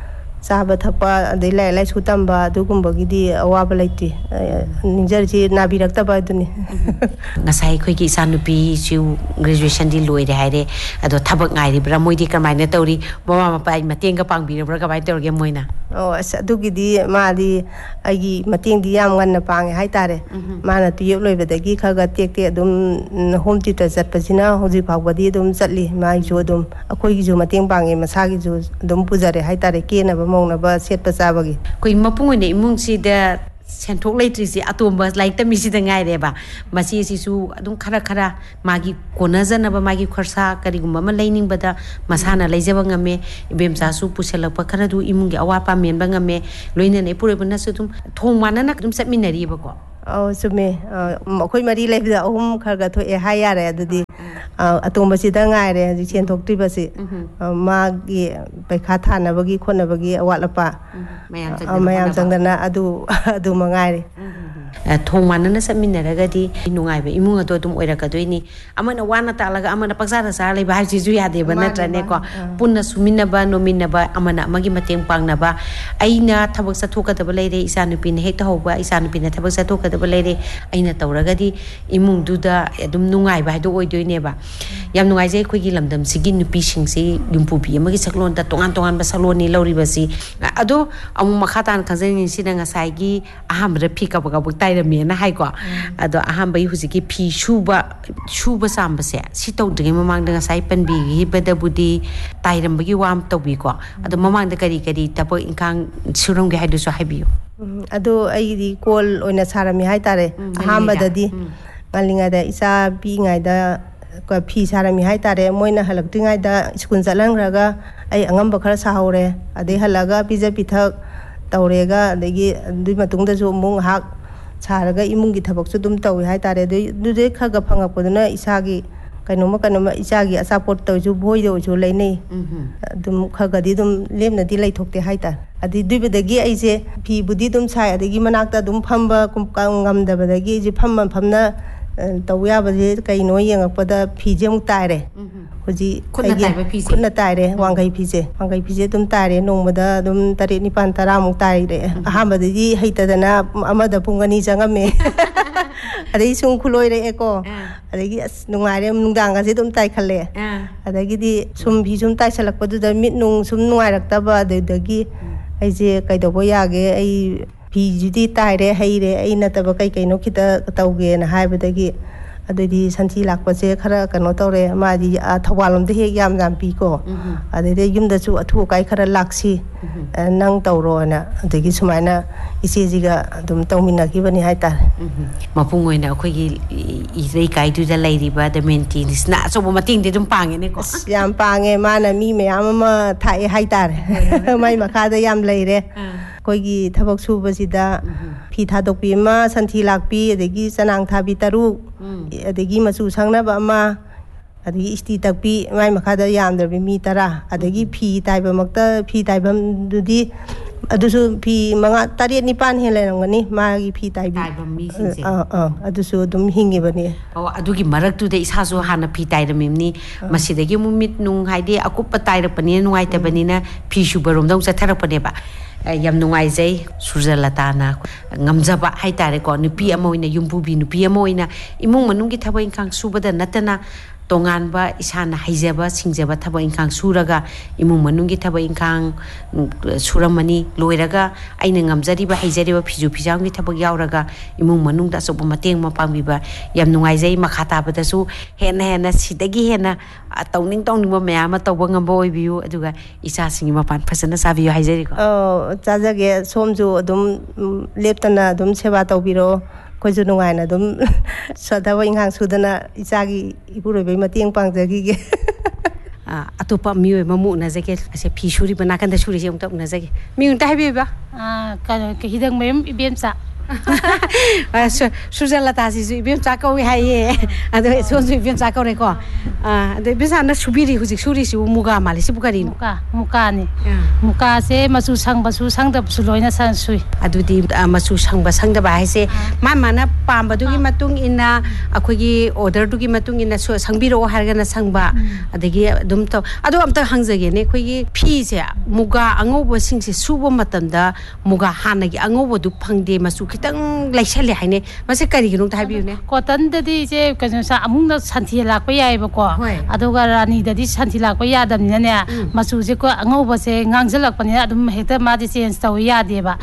ꯆꯥꯕ ꯊꯛꯄ ꯑꯗꯩ ꯂꯥꯏꯔꯤꯛ ꯂꯥꯏꯁꯨ ꯇꯝꯕ ꯑꯗꯨꯒꯨꯝꯕꯒꯤꯗꯤ ꯑꯋꯥꯕ ꯂꯩꯇꯦ ꯅꯤꯡꯖꯔꯤꯁꯤ ꯅꯥꯕꯤꯔꯛꯇꯕ ꯑꯗꯨꯅꯤ ꯉꯁꯥꯏ ꯑꯩꯈꯣꯏꯒꯤ ꯏꯆꯥꯅꯨꯄꯤꯁꯨ ꯒ꯭ꯔꯦꯖꯨꯑꯦꯁꯟꯗꯤ ꯂꯣꯏꯔꯦ ꯍꯥꯏꯔꯦ ꯑꯗꯣ ꯊꯕꯛ ꯉꯥꯏꯔꯤꯕ꯭ꯔꯥ ꯃꯣꯏꯗꯤ ꯀꯃꯥꯏꯅ ꯇꯧꯔꯤ ꯃꯃꯥ ꯃꯄꯥ ꯃꯇꯦꯡꯒ ꯄꯥꯡꯕꯤꯔꯕ꯭ꯔꯥ ꯀꯃꯥꯏꯅ ꯇꯧꯔꯒꯦ ꯃꯣꯏꯅ ꯑꯁ ꯑꯗꯨꯒꯤꯗꯤ ꯃꯥꯗꯤ ꯑꯩꯒꯤ ꯃꯇꯦꯡꯗꯤ ꯌꯥꯝ ꯉꯟꯅ ꯄꯥꯡꯉꯦ ꯍꯥꯏꯇꯥꯔꯦ ꯃꯥꯅ ꯇꯨꯌꯦꯜꯞ ꯂꯣꯏꯕꯗꯒꯤ ꯈꯔ ꯇꯦꯛ ꯑꯗꯨꯝ ꯍꯣꯝ ꯇ꯭ꯌꯨꯇꯔ ꯆꯠꯄꯁꯤꯅ ꯍꯧꯖꯤꯛ ꯐꯥꯎꯕꯗꯤ ꯑꯗꯨꯝ ꯆꯠꯂꯤ ꯃꯥꯒꯤꯁꯨ ꯑꯗꯨꯝ ꯑꯩꯈꯣꯏꯒꯤꯁꯨ ꯃꯇꯦꯡ ꯄꯥꯡꯉꯦ ꯃꯁꯥꯒꯤꯁꯨ ꯑꯗꯨꯝ ꯄꯨꯖꯔꯦ ꯍꯥꯏꯇꯥꯔꯦ ꯀꯦꯅꯕ ꯃꯧꯅꯕ ꯁꯦꯠꯄ ꯆꯥꯕꯒꯤ ꯑꯩꯈꯣꯏ ꯃꯄꯨꯡ ꯑꯣꯏꯅ ꯏꯃꯨꯡꯁꯤꯗ ꯁꯦꯟꯊꯣꯛ ꯂꯩꯇ꯭ꯔꯤꯁꯤ ꯑꯇꯣꯝꯕ ꯂꯥꯏꯔꯤꯛ ꯇꯝꯃꯤꯁꯤꯗ ꯉꯥꯏꯔꯦꯕ ꯃꯆꯦꯁꯤꯁꯨ ꯑꯗꯨꯝ ꯈꯔ ꯃꯥꯒꯤ ꯀꯣꯟꯅꯖꯅꯕ ꯃꯥꯒꯤ ꯈꯣꯔꯁꯥ ꯀꯔꯤꯒꯨꯝꯕ ꯑꯃ ꯂꯩꯅꯤꯡꯕꯗ ꯃꯁꯥꯅ ꯂꯩꯖꯕ ꯉꯝꯃꯦ ꯏꯕꯦꯝꯆꯥꯁꯨ ꯄꯨꯁꯜꯂꯛꯄ ꯈꯔꯗꯨ ꯏꯃꯨꯡꯒꯤ ꯑꯋꯥꯠꯄ ꯃꯦꯟꯕ ꯉꯝꯃꯦ ꯂꯣꯏꯅꯅ ꯏꯄꯨꯔꯣꯏꯕꯅꯁꯨ ꯑꯗꯨꯝ ꯊꯣꯡ ꯃꯥꯟꯅꯅ ꯑꯗꯨꯝ ꯆꯠꯃꯤꯟꯅꯔꯤꯕꯀꯣ ꯆꯨꯝꯃꯦ ꯑꯩꯈꯣꯏ ꯃꯔꯤ ꯂꯩꯕꯗ ꯑꯍꯨꯝ ꯈꯔ ꯊꯣꯛꯑꯦ ꯍꯥꯏ ꯌꯥꯔꯦ ꯑꯗꯨꯗꯤ ꯑꯇꯣꯝꯕꯁꯤꯗ ꯉꯥꯏꯔꯦ ꯍꯧꯖꯤꯛ ꯁꯦꯟꯊꯣꯛꯇ꯭ꯔꯤꯕꯁꯤ ꯃꯥꯒꯤ ꯄꯩꯈꯥ ꯊꯥꯅꯕꯒꯤ ꯈꯣꯠꯅꯕꯒꯤ ꯑꯋꯥꯠ ꯑꯄꯥ ꯃꯌꯥꯝ ꯆꯪꯗꯅ ꯑꯗꯨ ꯃꯉꯥꯏꯔꯦ ꯊꯣꯡ ꯃꯥꯟꯅꯅ ꯆꯠꯃꯤꯟꯅꯔꯒꯗꯤ ꯅꯨꯡꯉꯥꯏꯕ ꯏꯃꯨꯡ ꯑꯗꯣ ꯑꯗꯨꯝ ꯑꯣꯏꯔꯛꯀꯗꯣꯏꯅꯤ ꯑꯃꯅ ꯋꯥꯅ ꯇꯥꯜꯂꯒ ꯑꯃꯅ ꯄꯪꯆꯥꯗ ꯆꯥꯔ ꯂꯩꯕ ꯍꯥꯏꯕꯁꯤꯁꯨ ꯌꯥꯗꯦꯕ ꯅꯠꯇ꯭ꯔꯅꯦꯀꯣ ꯄꯨꯟꯅ ꯁꯨꯃꯤꯟꯅꯕ ꯅꯣꯃꯤꯟꯅꯕ ꯑꯃꯅ ꯑꯃꯒꯤ ꯃꯇꯦꯡ ꯄꯥꯡꯅꯕ ꯑꯩꯅ ꯊꯕꯛ ꯆꯠꯊꯣꯛꯀꯗꯕ ꯂꯩꯔꯦ ꯏꯆꯥꯅꯨꯄꯤꯅ ꯍꯦꯛ ꯇꯧꯍꯧꯕ ꯏꯆꯥꯅꯨꯄꯤꯅ ꯊꯕꯛ ꯆꯠꯊꯣꯛꯀꯗꯕ ꯂꯩꯔꯦ ꯑꯩꯅ ꯇꯧꯔꯒꯗꯤ ꯏꯃꯨꯡꯗꯨꯗ ꯑꯗꯨꯝ ꯅꯨꯡꯉꯥꯏꯕ ꯍꯥꯏꯗꯣ ꯑꯣꯏꯗꯣꯏꯅꯦꯕ ꯌꯥꯝ ꯅꯨꯡꯉꯥꯏꯖꯩ ꯑꯩꯈꯣꯏꯒꯤ ꯂꯝꯗꯝꯁꯤꯒꯤ ꯅꯨꯄꯤꯁꯤꯡꯁꯤ ꯌꯨꯝꯄꯨꯕꯤ ꯑꯃꯒꯤ ꯁꯛꯂꯣꯟꯗ ꯇꯣꯉꯥꯟ ꯇꯣꯉꯥꯟꯕ ꯁꯛꯂꯣꯟꯅꯤ ꯂꯧꯔꯤꯕꯁꯤ ꯑꯗꯣ ꯑꯃꯨꯛ ꯃꯈꯥ ꯇꯥꯅ ꯈꯪꯖꯅꯤꯡꯉꯤꯁꯤꯅ ꯉꯁꯥꯏꯒꯤ ꯑꯍꯥꯟꯕꯗ ꯐꯤ ꯀꯕꯛ ꯇꯥꯏꯔꯝꯃꯦꯅ ꯍꯥꯏꯀꯣ ꯑꯗꯣ ꯑꯍꯥꯟꯕꯒꯤ ꯍꯧꯖꯤꯛꯀꯤ ꯐꯤ ꯁꯨꯕ ꯆꯥꯝꯕꯁꯦ ꯁꯤ ꯇꯧꯗ꯭ꯔꯤꯉꯩ ꯃꯃꯥꯡꯗ ꯉꯁꯥꯏ ꯄꯟꯕꯤꯈꯤꯕꯗꯕꯨꯗꯤ ꯇꯥꯏꯔꯝꯕꯒꯤ ꯋꯥ ꯑꯃ ꯇꯧꯕꯤꯀꯣ ꯑꯗꯣ ꯃꯃꯥꯡꯗ ꯀꯔꯤ ꯊꯕꯛ ꯏꯪꯈꯥꯡ ꯁꯨꯔꯝꯒꯦ ꯍꯥꯏꯗꯨꯁꯨ ꯍꯥꯏꯕꯤꯌꯨ ꯑꯗꯣ ꯑꯩꯒꯤꯗꯤ ꯀꯣꯜ ꯑꯣꯏꯅ ꯁꯥꯔꯝꯃꯤ ꯍꯥꯏꯇꯥꯔꯦ ꯑꯍꯥꯟꯕꯗꯗꯤ ꯉꯜꯂꯤꯉꯩꯗ ꯏꯆꯥ ꯄꯤꯛꯏꯉꯩꯗ ꯐꯤ ꯁꯥꯔꯝꯃꯤ ꯍꯥꯏꯇꯥꯔꯦ ꯃꯣꯏꯅ ꯍꯜꯂꯛꯇ꯭ꯔꯤꯉꯩꯗ ꯁ꯭ꯀꯨꯜ ꯆꯠꯍꯟꯈ꯭ꯔꯒ ꯑꯩ ꯑꯉꯝꯕ ꯈꯔ ꯁꯥꯍꯧꯔꯦ ꯑꯗꯩ ꯍꯜꯂꯛꯑꯒ ꯄꯤꯖ ꯄꯤꯊꯛ ꯇꯧꯔꯦꯒ ꯑꯗꯒꯤ ꯑꯗꯨꯒꯤ ꯃꯇꯨꯡꯗꯁꯨ ꯑꯃꯨꯛ ꯉꯥꯏꯍꯥꯛ ꯁꯥꯔꯒ ꯏꯃꯨꯡꯒꯤ ꯊꯕꯛꯁꯨ ꯑꯗꯨꯝ ꯇꯧꯋꯤ ꯍꯥꯏꯇꯥꯔꯦ ꯑꯗꯨꯗꯩ ꯈꯔ ꯐꯪꯉꯛꯄꯗꯨꯅ ꯏꯁꯥꯒꯤ ꯀꯩꯅꯣꯝꯃ ꯏꯆꯥꯒꯤ ꯑꯆꯥꯄꯣꯠ ꯇꯧꯔꯁꯨ ꯕꯣꯏꯗ ꯑꯣꯏꯁꯨ ꯂꯩꯅꯩ ꯑꯗꯨꯝ ꯈꯔꯗꯤ ꯑꯗꯨꯝ ꯂꯦꯝꯅꯗꯤ ꯂꯩꯊꯣꯛꯇꯦ ꯍꯥꯏꯇꯥꯔꯦ ꯑꯗꯨꯏꯕꯗꯒꯤ ꯑꯩꯁꯦ ꯐꯤꯕꯨꯗꯤ ꯑꯗꯨം ꯁꯥꯏ ꯑꯗꯒꯤ ꯃꯅꯥꯛꯇ ꯑꯗꯨꯝ ꯐꯝꯕ ꯉꯝꯗꯕꯗꯒꯤ ꯑꯩꯁꯦ ꯐꯝꯅ ꯇꯧ ꯌꯥꯕꯁꯦ ꯀꯩꯅꯣ ꯌꯦꯡꯉꯛꯄꯗ ꯐꯤꯁꯦ ꯑꯃꯨꯛ ꯇꯥꯏꯔꯦ ꯍꯧꯖꯤꯛ ꯈꯨꯠꯅ ꯇꯥꯏꯔꯦ ꯋꯥꯡꯈꯩ ꯐꯤꯁꯦ ꯑꯗꯨꯝ ꯇꯥꯏꯔꯦ ꯅꯣꯡꯃꯗ ꯑꯗꯨꯝ 7, 9, 10 ꯇꯥꯏꯔꯦ ꯑꯍꯥꯟꯕꯗꯗꯤ ꯍꯩꯇꯗꯅ ꯑꯃꯗ ꯄꯨꯡ 2 ꯆꯪꯉꯝꯃꯦ ꯑꯗꯩ ꯁꯨꯝ ꯈꯨꯂꯣꯏꯔꯛꯑꯦꯀꯣ ꯑꯗꯒꯤ ꯑꯁ ꯅꯨꯡꯉꯥꯏꯔꯦ ꯅꯨꯡꯗꯥꯡꯒꯁꯦ ꯑꯗꯨꯝ ꯇꯥꯏꯈꯠꯂꯦ ꯑꯗꯒꯤꯗꯤ ꯐꯤ ꯁꯨꯝ ꯇꯥꯏꯁꯜꯂꯛꯄꯗꯨꯗ ꯃꯤꯠ ꯅꯨꯡ ꯁꯨꯝ ꯅꯨꯡꯉꯥꯏꯔꯛꯇꯕ ꯑꯗꯨꯗꯒꯤ ꯑꯩꯁꯦ ꯀꯩꯗꯧꯕ ꯌꯥꯒꯦ ꯑꯩ ꯐꯤꯁꯤꯗꯤ ꯇꯥꯏꯔꯦ ꯍꯩꯔꯦ ꯑꯩ ꯅꯠꯇꯕ ꯀꯩꯅꯣ ꯈꯤꯇ ꯇꯧꯒꯦꯅ ꯍꯥꯏꯕꯗꯒꯤ ꯑꯗꯨꯗꯤ ꯁꯟꯊꯤ ꯂꯥꯛꯄꯁꯦ ꯈꯔ ꯀꯩꯅꯣ ꯇꯧꯔꯦ ꯃꯥꯗꯤ ꯊꯧꯕꯥꯜꯂꯣꯝꯗ ꯍꯦꯛ ꯌꯥꯝ ꯄꯤꯀꯣ ꯑꯗꯩꯗꯤ ꯌꯨꯝꯗꯁꯨ ꯑꯊꯨ ꯑꯀꯥꯏ ꯈꯔ ꯂꯥꯛꯁꯤ ꯅꯪ ꯇꯧꯔꯣꯅ ꯑꯗꯒꯤ ꯁꯨꯃꯥꯏꯅ ꯏꯆꯦꯁꯤꯒ ꯑꯗꯨꯝ ꯇꯧꯃꯤꯟꯅꯈꯤꯕꯅꯤ ꯍꯥꯏꯇꯥꯔꯦ ꯃꯄꯨꯡ ꯑꯣꯏꯅ ꯑꯩꯈꯣꯏꯒꯤ ꯂꯩꯀꯥꯏꯗꯨꯗ ꯂꯩꯔꯤꯕ ꯗꯃꯦꯟꯇꯤꯅꯤꯁꯤꯅ ꯑꯆꯧꯕ ꯃꯇꯦꯡꯗꯤ ꯑꯗꯨꯝ ꯄꯥꯡꯉꯦꯅꯦꯀꯣ ꯌꯥꯝ ꯄꯥꯡꯉꯦ ꯃꯥꯅ ꯃꯤ ꯃꯌꯥꯝ ꯑꯃ ꯊꯥꯛꯑꯦ ꯍꯥꯏꯇꯥꯔꯦ ꯃꯥꯏ ꯃꯈꯥꯗ ꯌꯥꯝ ꯂꯩꯔꯦ ꯑꯩꯈꯣꯏꯒꯤ ꯊꯕꯛ ꯁꯨꯕꯁꯤꯗ ꯐꯤ ꯊꯥꯗꯣꯛꯄꯤ ꯑꯃ ꯁꯟꯊꯤ ꯂꯥꯛꯄꯤ ꯑꯗꯒꯤ ꯆꯅꯥꯡ ꯊꯥꯕꯤ 6 ꯑꯗꯒꯤ ꯃꯆꯨ ꯁꯪꯅꯕ ꯑꯃ ꯑꯗꯒꯤ ꯏꯁꯇꯤ ꯇꯛꯄꯤ ꯃꯥꯏ ꯃꯈꯥꯗ ꯌꯥꯝꯗ꯭ꯔꯕꯤ ꯃꯤ 10 ꯑꯗꯒꯤ ꯐꯤ ꯇꯥꯏꯕꯝꯗꯨꯗꯤ ꯑꯗꯨꯁꯨ ꯐꯤ 5, 7, 9 ꯍꯦꯟꯅ ꯂꯩꯔꯝꯒꯅꯤ ꯃꯥꯒꯤ ꯐꯤ ꯇꯥꯏꯕ ꯃꯤꯁꯤꯡꯁꯦ ꯑꯗꯨꯁꯨ ꯑꯗꯨꯝ ꯍꯤꯡꯉꯤꯕꯅꯤ ꯑꯗꯨꯒꯤ ꯃꯔꯛꯇꯨꯗ ꯏꯁꯥꯁꯨ ꯍꯥꯟꯅ ꯐꯤ ꯇꯥꯏꯔꯝꯃꯤꯕꯅꯤ ꯃꯁꯤꯗꯒꯤ ꯑꯃꯨꯛ ꯃꯤꯠ ꯅꯨꯡ ꯍꯥꯏꯗꯤ ꯑꯀꯨꯞꯄ ꯇꯥꯏꯔꯛꯄꯅꯤꯅ ꯅꯨꯡꯉꯥꯏꯇꯕꯅꯤꯅ ꯐꯤ ꯁꯨꯕꯔꯣꯝꯗ ꯑꯃꯨꯛ ꯆꯠꯊꯔꯛꯄꯅꯦꯕ ꯌꯥꯝ ꯅꯨꯡꯉꯥꯏꯖꯩ ꯁꯨꯔꯖꯂꯇꯥꯅ ꯉꯝꯖꯕ ꯍꯥꯏꯇꯥꯔꯦꯀꯣ ꯅꯨꯄꯤ ꯑꯃ ꯑꯣꯏꯅ ꯌꯨꯝꯕꯨꯕꯤ ꯅꯨꯄꯤ ꯑꯃ ꯑꯣꯏꯅ ꯏꯃꯨꯡ ꯃꯅꯨꯡꯒꯤ ꯊꯕꯛ ꯏꯪꯈꯥꯡ ꯁꯨꯕꯗ ꯅꯠꯇꯅ ꯇꯣꯉꯥꯟꯕ ꯏꯁꯥꯅ ꯍꯩꯖꯕ ꯁꯤꯡꯖꯕ ꯊꯕꯛ ꯏꯪꯈꯥꯡ ꯁꯨꯔꯒ ꯏꯃꯨꯡ ꯃꯅꯨꯡꯒꯤ ꯊꯕꯛ ꯏꯪꯈꯥꯡ ꯁꯨꯔꯝꯃꯅꯤ ꯂꯣꯏꯔꯒ ꯑꯩꯅ ꯉꯝꯖꯔꯤꯕ ꯍꯩꯖꯔꯤꯕ ꯐꯤꯖꯨ ꯐꯤꯖꯥꯝꯒꯤ ꯊꯕꯛ ꯌꯥꯎꯔꯒ ꯏꯃꯨꯡ ꯃꯅꯨꯡꯗ ꯑꯆꯧꯕ ꯃꯇꯦꯡ ꯑꯃ ꯄꯥꯡꯕꯤꯕ ꯌꯥꯝ ꯅꯨꯡꯉꯥꯏꯖꯩ ꯃꯈꯥ ꯇꯥꯕꯗꯁꯨ ꯍꯦꯟꯅ ꯁꯤꯗꯒꯤ ꯍꯦꯟꯅ ꯇꯧꯅꯤꯡꯕ ꯃꯌꯥꯝ ꯑꯃ ꯇꯧꯕ ꯉꯝꯕ ꯑꯣꯏꯕꯤꯌꯨ ꯑꯗꯨꯒ ꯏꯆꯥꯁꯤꯡꯒꯤ ꯃꯄꯥꯟ ꯐꯖꯅ ꯆꯥꯕꯤꯌꯨ ꯍꯥꯏꯖꯔꯤꯀꯣ ꯆꯥꯖꯒꯦ ꯁꯣꯝꯁꯨ ꯑꯗꯨꯝ ꯂꯦꯞꯇꯅ ꯑꯗꯨꯝ ꯁꯦꯕꯥ ꯇꯧꯕꯤꯔꯣ ꯑꯩꯈꯣꯏꯁꯨ ꯅꯨꯡꯉꯥꯏꯅ ꯑꯗꯨꯝ ꯊꯕꯛ ꯏꯪꯈꯥꯡ ꯁꯨꯗꯅ ꯏꯆꯥꯒꯤ ꯏꯄꯨꯔꯣꯏꯕꯒꯤ ꯃꯇꯦꯡ ꯄꯥꯡꯖꯈꯤꯒꯦ ꯑꯇꯣꯞꯄ ꯃꯤꯑꯣꯏ ꯑꯃ ꯎꯅꯖꯒꯦ ꯑꯁꯦ ꯐꯤ ꯁꯨꯔꯤꯕ ꯅꯥꯀꯟꯗ ꯁꯨꯔꯤꯁꯦ ꯑꯃꯨꯛꯇ ꯎꯅꯖꯒꯦ ꯃꯤ ꯑꯃꯇ ꯍꯥꯏꯕꯤꯌꯨꯕ ꯀꯩꯅꯣ ꯍꯤꯗꯪꯃꯌꯨꯝ ꯏꯕꯦꯝꯆꯥ Suzalata is Ibim Chako Haye, and it's also Ibim Chako Reco. The Bisana Subiri, who's Suri Muga Malisibukarin. Mukani. Mukase, Masu Sang Basu Sang the Suloina Sansui. I do the Masu Sang Basang the Bahise, Mamana Pambadugi Matung in a Quigi order to Gimatung in a Sangbiro Hargana Sangba, the Dumto. I don't have the hangs again, Quigi Pisa, Muga, Ango sings Subo Matanda, Muga Hanagi, Ango do Pangde Masukitang like Shelly Hine, Masakari, you don't have you. Cotton the DJ, because among the Santilla Quaya, Adogarani, the dish Santilla Quaya, the Nana, Masuzico, Ango was saying Angela Panadum, Heta Madisi and Stawia deba.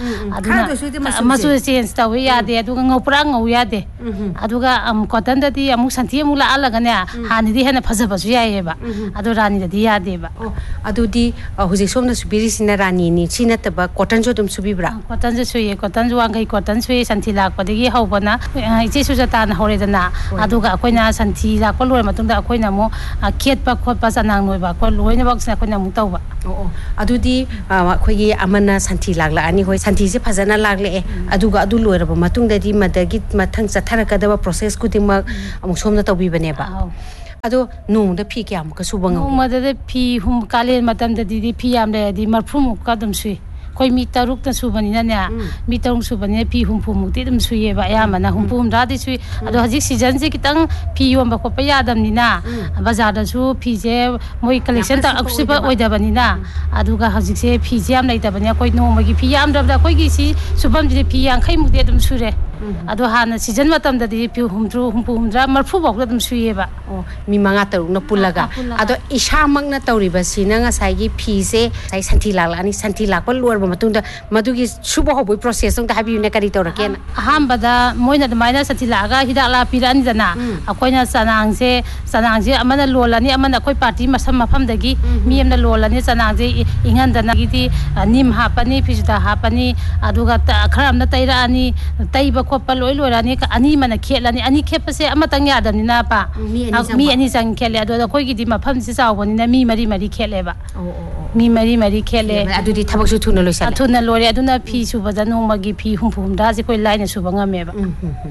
Masuzi and Stawia, they are doing Oprang, we are there. Aduga, cotton the Musantimula Alagana, Hani and a Pasabasua, Adorani the Dia deba. Adudi, who's a son of Spiris in a Rani, Chinataba, Cotton Jotum Subibra. Cotton Sui, Cotton Wanga, Cotton Sui, Santilla, Padigi Hobana, Jesusatan Horedana, Aduga, Quena, Santilla, Color Matunda, Quenamo, a Kiet Pacopas and Anova, Colwena Box Nakuna Mutova. Adudi, Quay Amana Santilla, Ani, Santis Pazana Lagle, Aduga Adulu, Matunda di Madagit Matang Sataraka process Kutima, Amsomna Tobibaneba. Ado no the Piam, Kasubang, Mother the P whom Kale Madame the DPM, the Marpum, Kadam Sui. Koi mita ruk tan subanina ne mita ruk subane pi humpu didum suye ba ya mana humpu radi sui ado haji season se kitang pi yom ba ko pa yadam nina bazar da su pi je moi collection ta aksiba oida banina adu ga haji se pi je am laita banya koi no magi pi am da koi gi si subam je pi yang khai mu de dum sure ado hana season matam da di pi humtru humpu humdra marfu bok dum suye ba mi manga taruk na pulaga ado isha mang na tawriba sina nga sai gi pi se sai santi la ani santi la ko lor matunda madugi subo hobo process ong habi ne kari tawraken hambada moina de maina satilaga hidala piran dana akoina sanangse amana lolani amana koi party masam mafam dagi mi amna lolani sanangse ingan dana giti nim hapani pijda hapani aduga kharam na taira ani taiba khopal loi lorani ka ani mana khelani ani khepase amatang yadani na pa mi ani sang khele ado koi gidi mafam se sawbani na mi mari kheleba mi mari khele adudi thabak su thuna loi Atuna lori aduna pi suba da no magi pi hum da se koi line suba ngame ba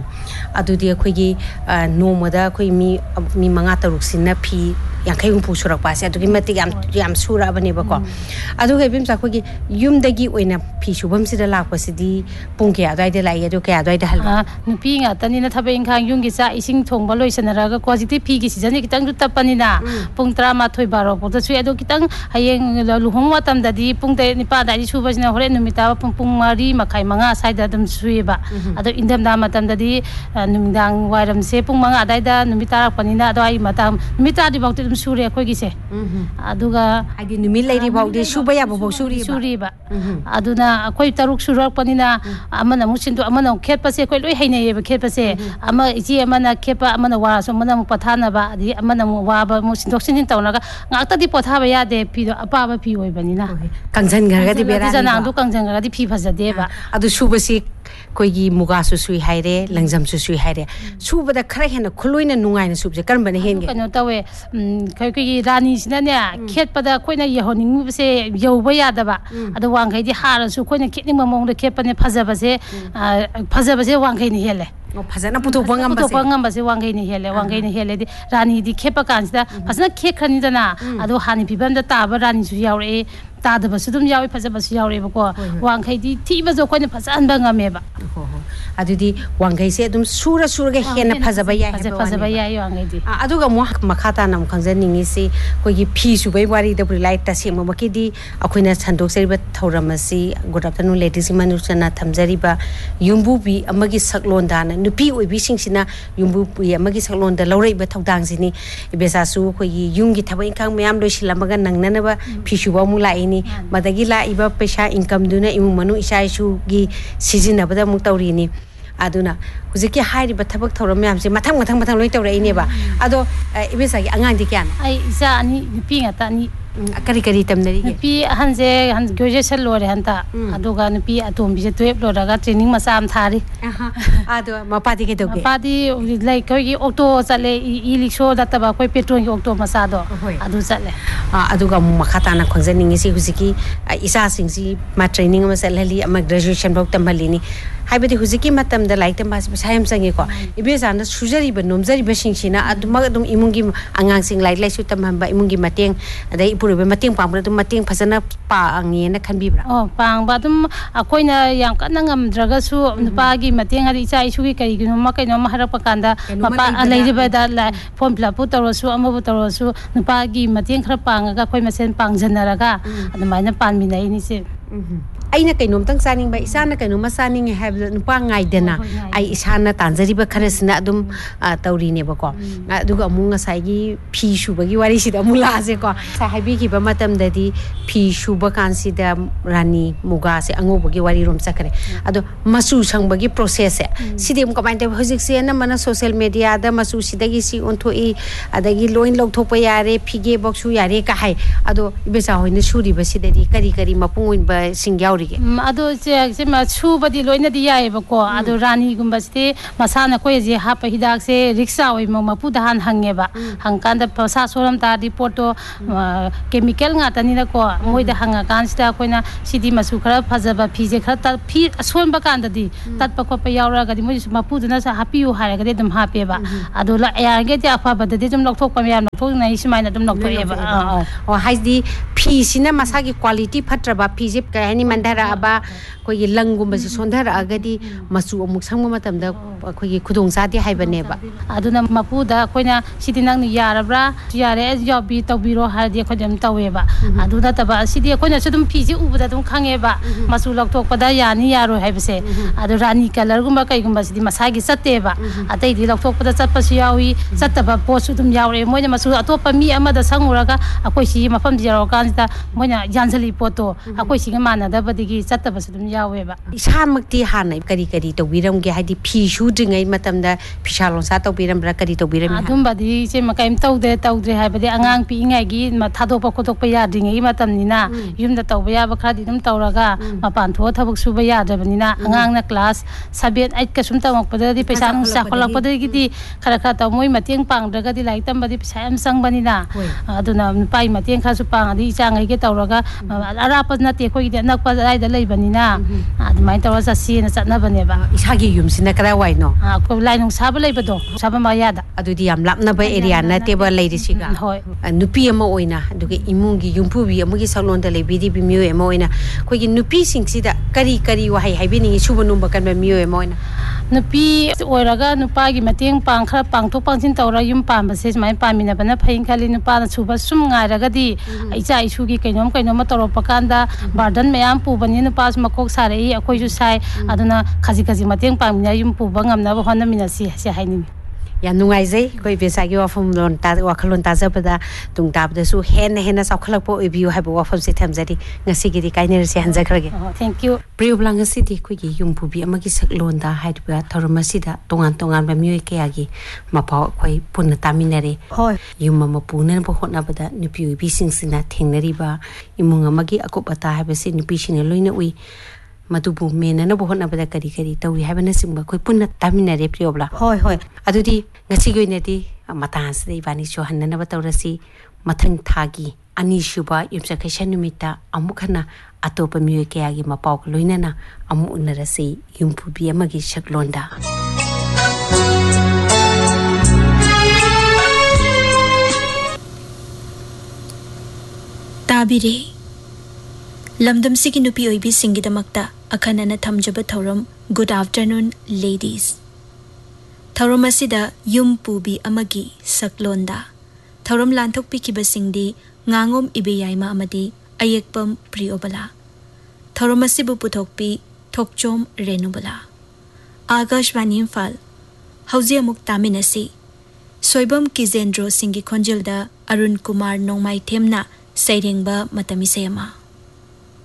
adudi khoi gi no mada khoi mi manga taruk sinna pi yankai hum surak pa se adudi mati yam sura bane ba ko adu ge bim sa khoi gi yum dagi oina pi subam sida lak pa sidi pung ke adai de lai adu ke adai de hal nu pi nga tani na thabe inkhang yung gi sa ising thong ba loi sanara ga ko jiti pi gi season ki tang ta pani na pung tra ma thoi baro po ta su adu ki tang hayeng luhong watam da di pung te ni pa da di suba na hore numita pung mari makai manga saida dum suiba ado indam da matam da di numdang wairam se pung manga dai da numita panina ado ai matam numita di bauti dum suri khoi gi se aduga adi numil lai ri bauti suba ya bo suri ba aduna khoi taruk surak panina amana musindu amana khet pa se khoi loi haine ye ba khet pa se ama iji amana khepa amana wa so amana mu pathana ba adi amana mu wa ba musindu sin tawna ga ngakta di potha ba ya de pi do apa ba pi oi banina kangjan ga di bera adu kangjang ga di pi phajade ba adu subasi koigi muga su sui haire langjam su sui haire subada khara hena khuloina nungai na subje karban hen ge kano tawe koigi rani sina ne khet pada koina yehoning se yoba yada ba adu wangai di hara su koina ketning mamong de khet pane phajaba se wangai ni hele phajana putu bangam base wangai ni hele di rani di khepa kansida phajana khekhrani dana adu hani pibam da taba rani su yaure ताद बसुदम यावे फजा बसु यावे बको वांखै दि थिबा जो coin Fazan बंगामेबा अदुदि वांखै से दुम सुरा गे हेना फजा बया वांखै दि अदुगा मो मखाता नाम खंजन निंगी से कोइ फी सुबै वारी द लाइट ता सेम मकी दि अखोइना संदोक सेरिबा थौरमसी गुड आफ्टरनून लेडीज मनुसना थमजरिबा युम्बु बि अमगी सकलोन दाना नुपि ओइबि सिंसिना युम्बु बि अमगी सकलोन द लौरैबा थौदांग सिनी बेसासु कोइ युंगी थबै खांग मयाम लोइसिलमगा नंगननबा फी सुबा मु लाई madagi la iba pesa income duna imu manu isa isu gi sizina bada mu tawrini aduna huziki hairi ba thabak thoram yam se mathang loi tawrai ne ba ado ibesa gi angang di kyan ai isa ani pi ngata ni kari tamnari ge pi hanse graduation lore hanta aduga pi atom bi 12 loraga training masam thari ado mapadi ke doge mapadi like koi auto chale e rickshaw databa koi petrol ki auto masado adu chale aduga makhata na khonjani ngi si huziki isa singsi ma training ma salali ama graduation bok tamali ni हाइबदि हुजिकी मतमदा like तम पसा हम संगे को इबेजाना सुजरी ब नोमजरी ब सिंगसिना अदुमा अदुम इमुंगी आंगांग sing like लाइसु तमहंबा इमुंगी मतेंग अदai इपुरबे मतेंग पांबरा दum मतेंग फसना पांगेना खनबिब्रा पांगबा दum अखोइना याम कन्ना ngamdragasu nupagi mateng ari cha isugi kari ginoma kainoma harapa kanda mapa alaiba da form fill up torosu amabu torosu nupagi mateng khara pangaga khoi masen pangjanaraga adamaina panminai ni se aina kainom tang saning ba isana kainoma saning have nupa ngaidena ai isana tanjari ba kharesna adum tauri ne ba ko aduga amunga saigi phi shubagi wari sida mula ase ko sa habi ki ba matam dadi phi shuba kan sida rani muga se angobagi wari rom sakare ado masu sangbagi process se sidem ko bainte hojik se na mana social media da masu sidagi si onthoi adagi loin lokthokpa yare phige boksu yare ka hai ado ibesa hoine suri ba sidadi kari kari mapung ba singyaw ado se ma chubadi loina di yai ba ko ado rani gumba ste masana ko je ha pa hidak se rickshaw oi ma pu dahan hange ba hangkan da pasa soram ta report to chemical nga tani na ko moi da hanga kan sta ko na sidi masu khara phajaba phije khara ta phi asol ba kan da di tat pa ko pa yaura ga di moi ma pu dana sa happy u ha ga de dum ha pe ba ado la ya ge ja fa ba de dum lok thok pa yam lok thok na ismai na dum lok thok e ba o hai di phi sina masa gi quality phatra ba phi je ka hani mandara ba ko gi langum ba sondara agadi masu amuk sangma matam da ko gi khudong sa di hai bane ba aduna mapu da koina sidi nang ni yarabra yare as job bi tawbiro har di ko dem tawe ba aduna ta ba sidi koina sudum phiji u da dum khange ba masu lok thok pada yani yaro hai bse adu rani color gumba kai gumba sidi masagi satte ba atai di lok thok pada chat pa yawi satta ba post dum yawre moina masu atopa mi ama da sanguraga akoi si mafam di yaro kan ta moina janjali poto akoi si mana da badigi satta ba dum yawe ba isa makti hanai kari kari to biram ge hadi phi shu dringai matam da phishalon sa to biram bra kari to biram adum badi se makaim tawde hai badi angang pi ingai gi ma thadok pa khotok pa ya dringai matam ni na yum da tawba ya ba khadi dum tawraga mapan tho thabuk su ba ya dabani na angang na class 7 8 ka sum tawak pa di paisa nung sa kholak pa di gi khara kha taw moi mateng pang daga di lai tam badi paisa am sang bani na aduna pai mateng kha su pang di changai ge tawraga ara pa na te khoi di nak pa dai da lai bani na adumai tawa sa si na satna bane ba isagi yum sina kra wai no ko lai nung saba lai ba do saba ma ya da adudi yam lapna ba area na te ba lai ri siga hoi nupi ama oina aduge imungi yumpu bi amugi salon da lai bi di bi myo ema oina ko gi nupi sing sida kari kari wa hai bi ni suba numba kan ba myo ema oina nupi oiraga nupa gi mateng pang khara pang thok pang sin tawra yum pam ba se mai pamina bana phain khali nupa na suba sum ngai raga di icha isu gi kainom kainom toro pakanda burden mayam pu bani nupa makok sare i akoi ju sai aduna khaji khaji mateng pamina yum pu bangam na ba honna mina si haini ya nungai zai koi besa gi wafum lon ta wakhalon ta zabada tung ta da su hen sa khalak po review ha bo wafum se tham jari ngasi gi di kainer se hanja khrage thank you prioblang ngasi di koi gi yum pu bi amagi sak lon da hai ba thorma si da tongan tongan ba myo ke agi ma phaw koi punna taminare hoi yum ma pune ba hotna ba da nupi bi sing sina thengnari ba imung amagi akop ata ha ba se nupi sing loina ui madubu mena na bohona bada kari kari tawi habana simba koi punna tamina re priobla hoi adudi ngasi goi neti matans dei bani so hanna ba tawrasi mathang thagi ani shuba yumsa khaishan numita amukhana atopa miyo ke agi mapau loina na amu unarasi yumpu bi amagi shaklonda tabire lamdam sigi nupi oibi singi damakta akhanana thamjaba thoram good afternoon ladies thoram asida yum pubi amagi saklonda thoram lanthok pikiba singdi ngangom ibeyaima amadi ayekpam priobala thoram asibu puthokpi thokchom renubala agashwani imphal hauji amuk taminasi soibam kizendro singi khonjelda arun kumar nongmai themna sairengba matamisema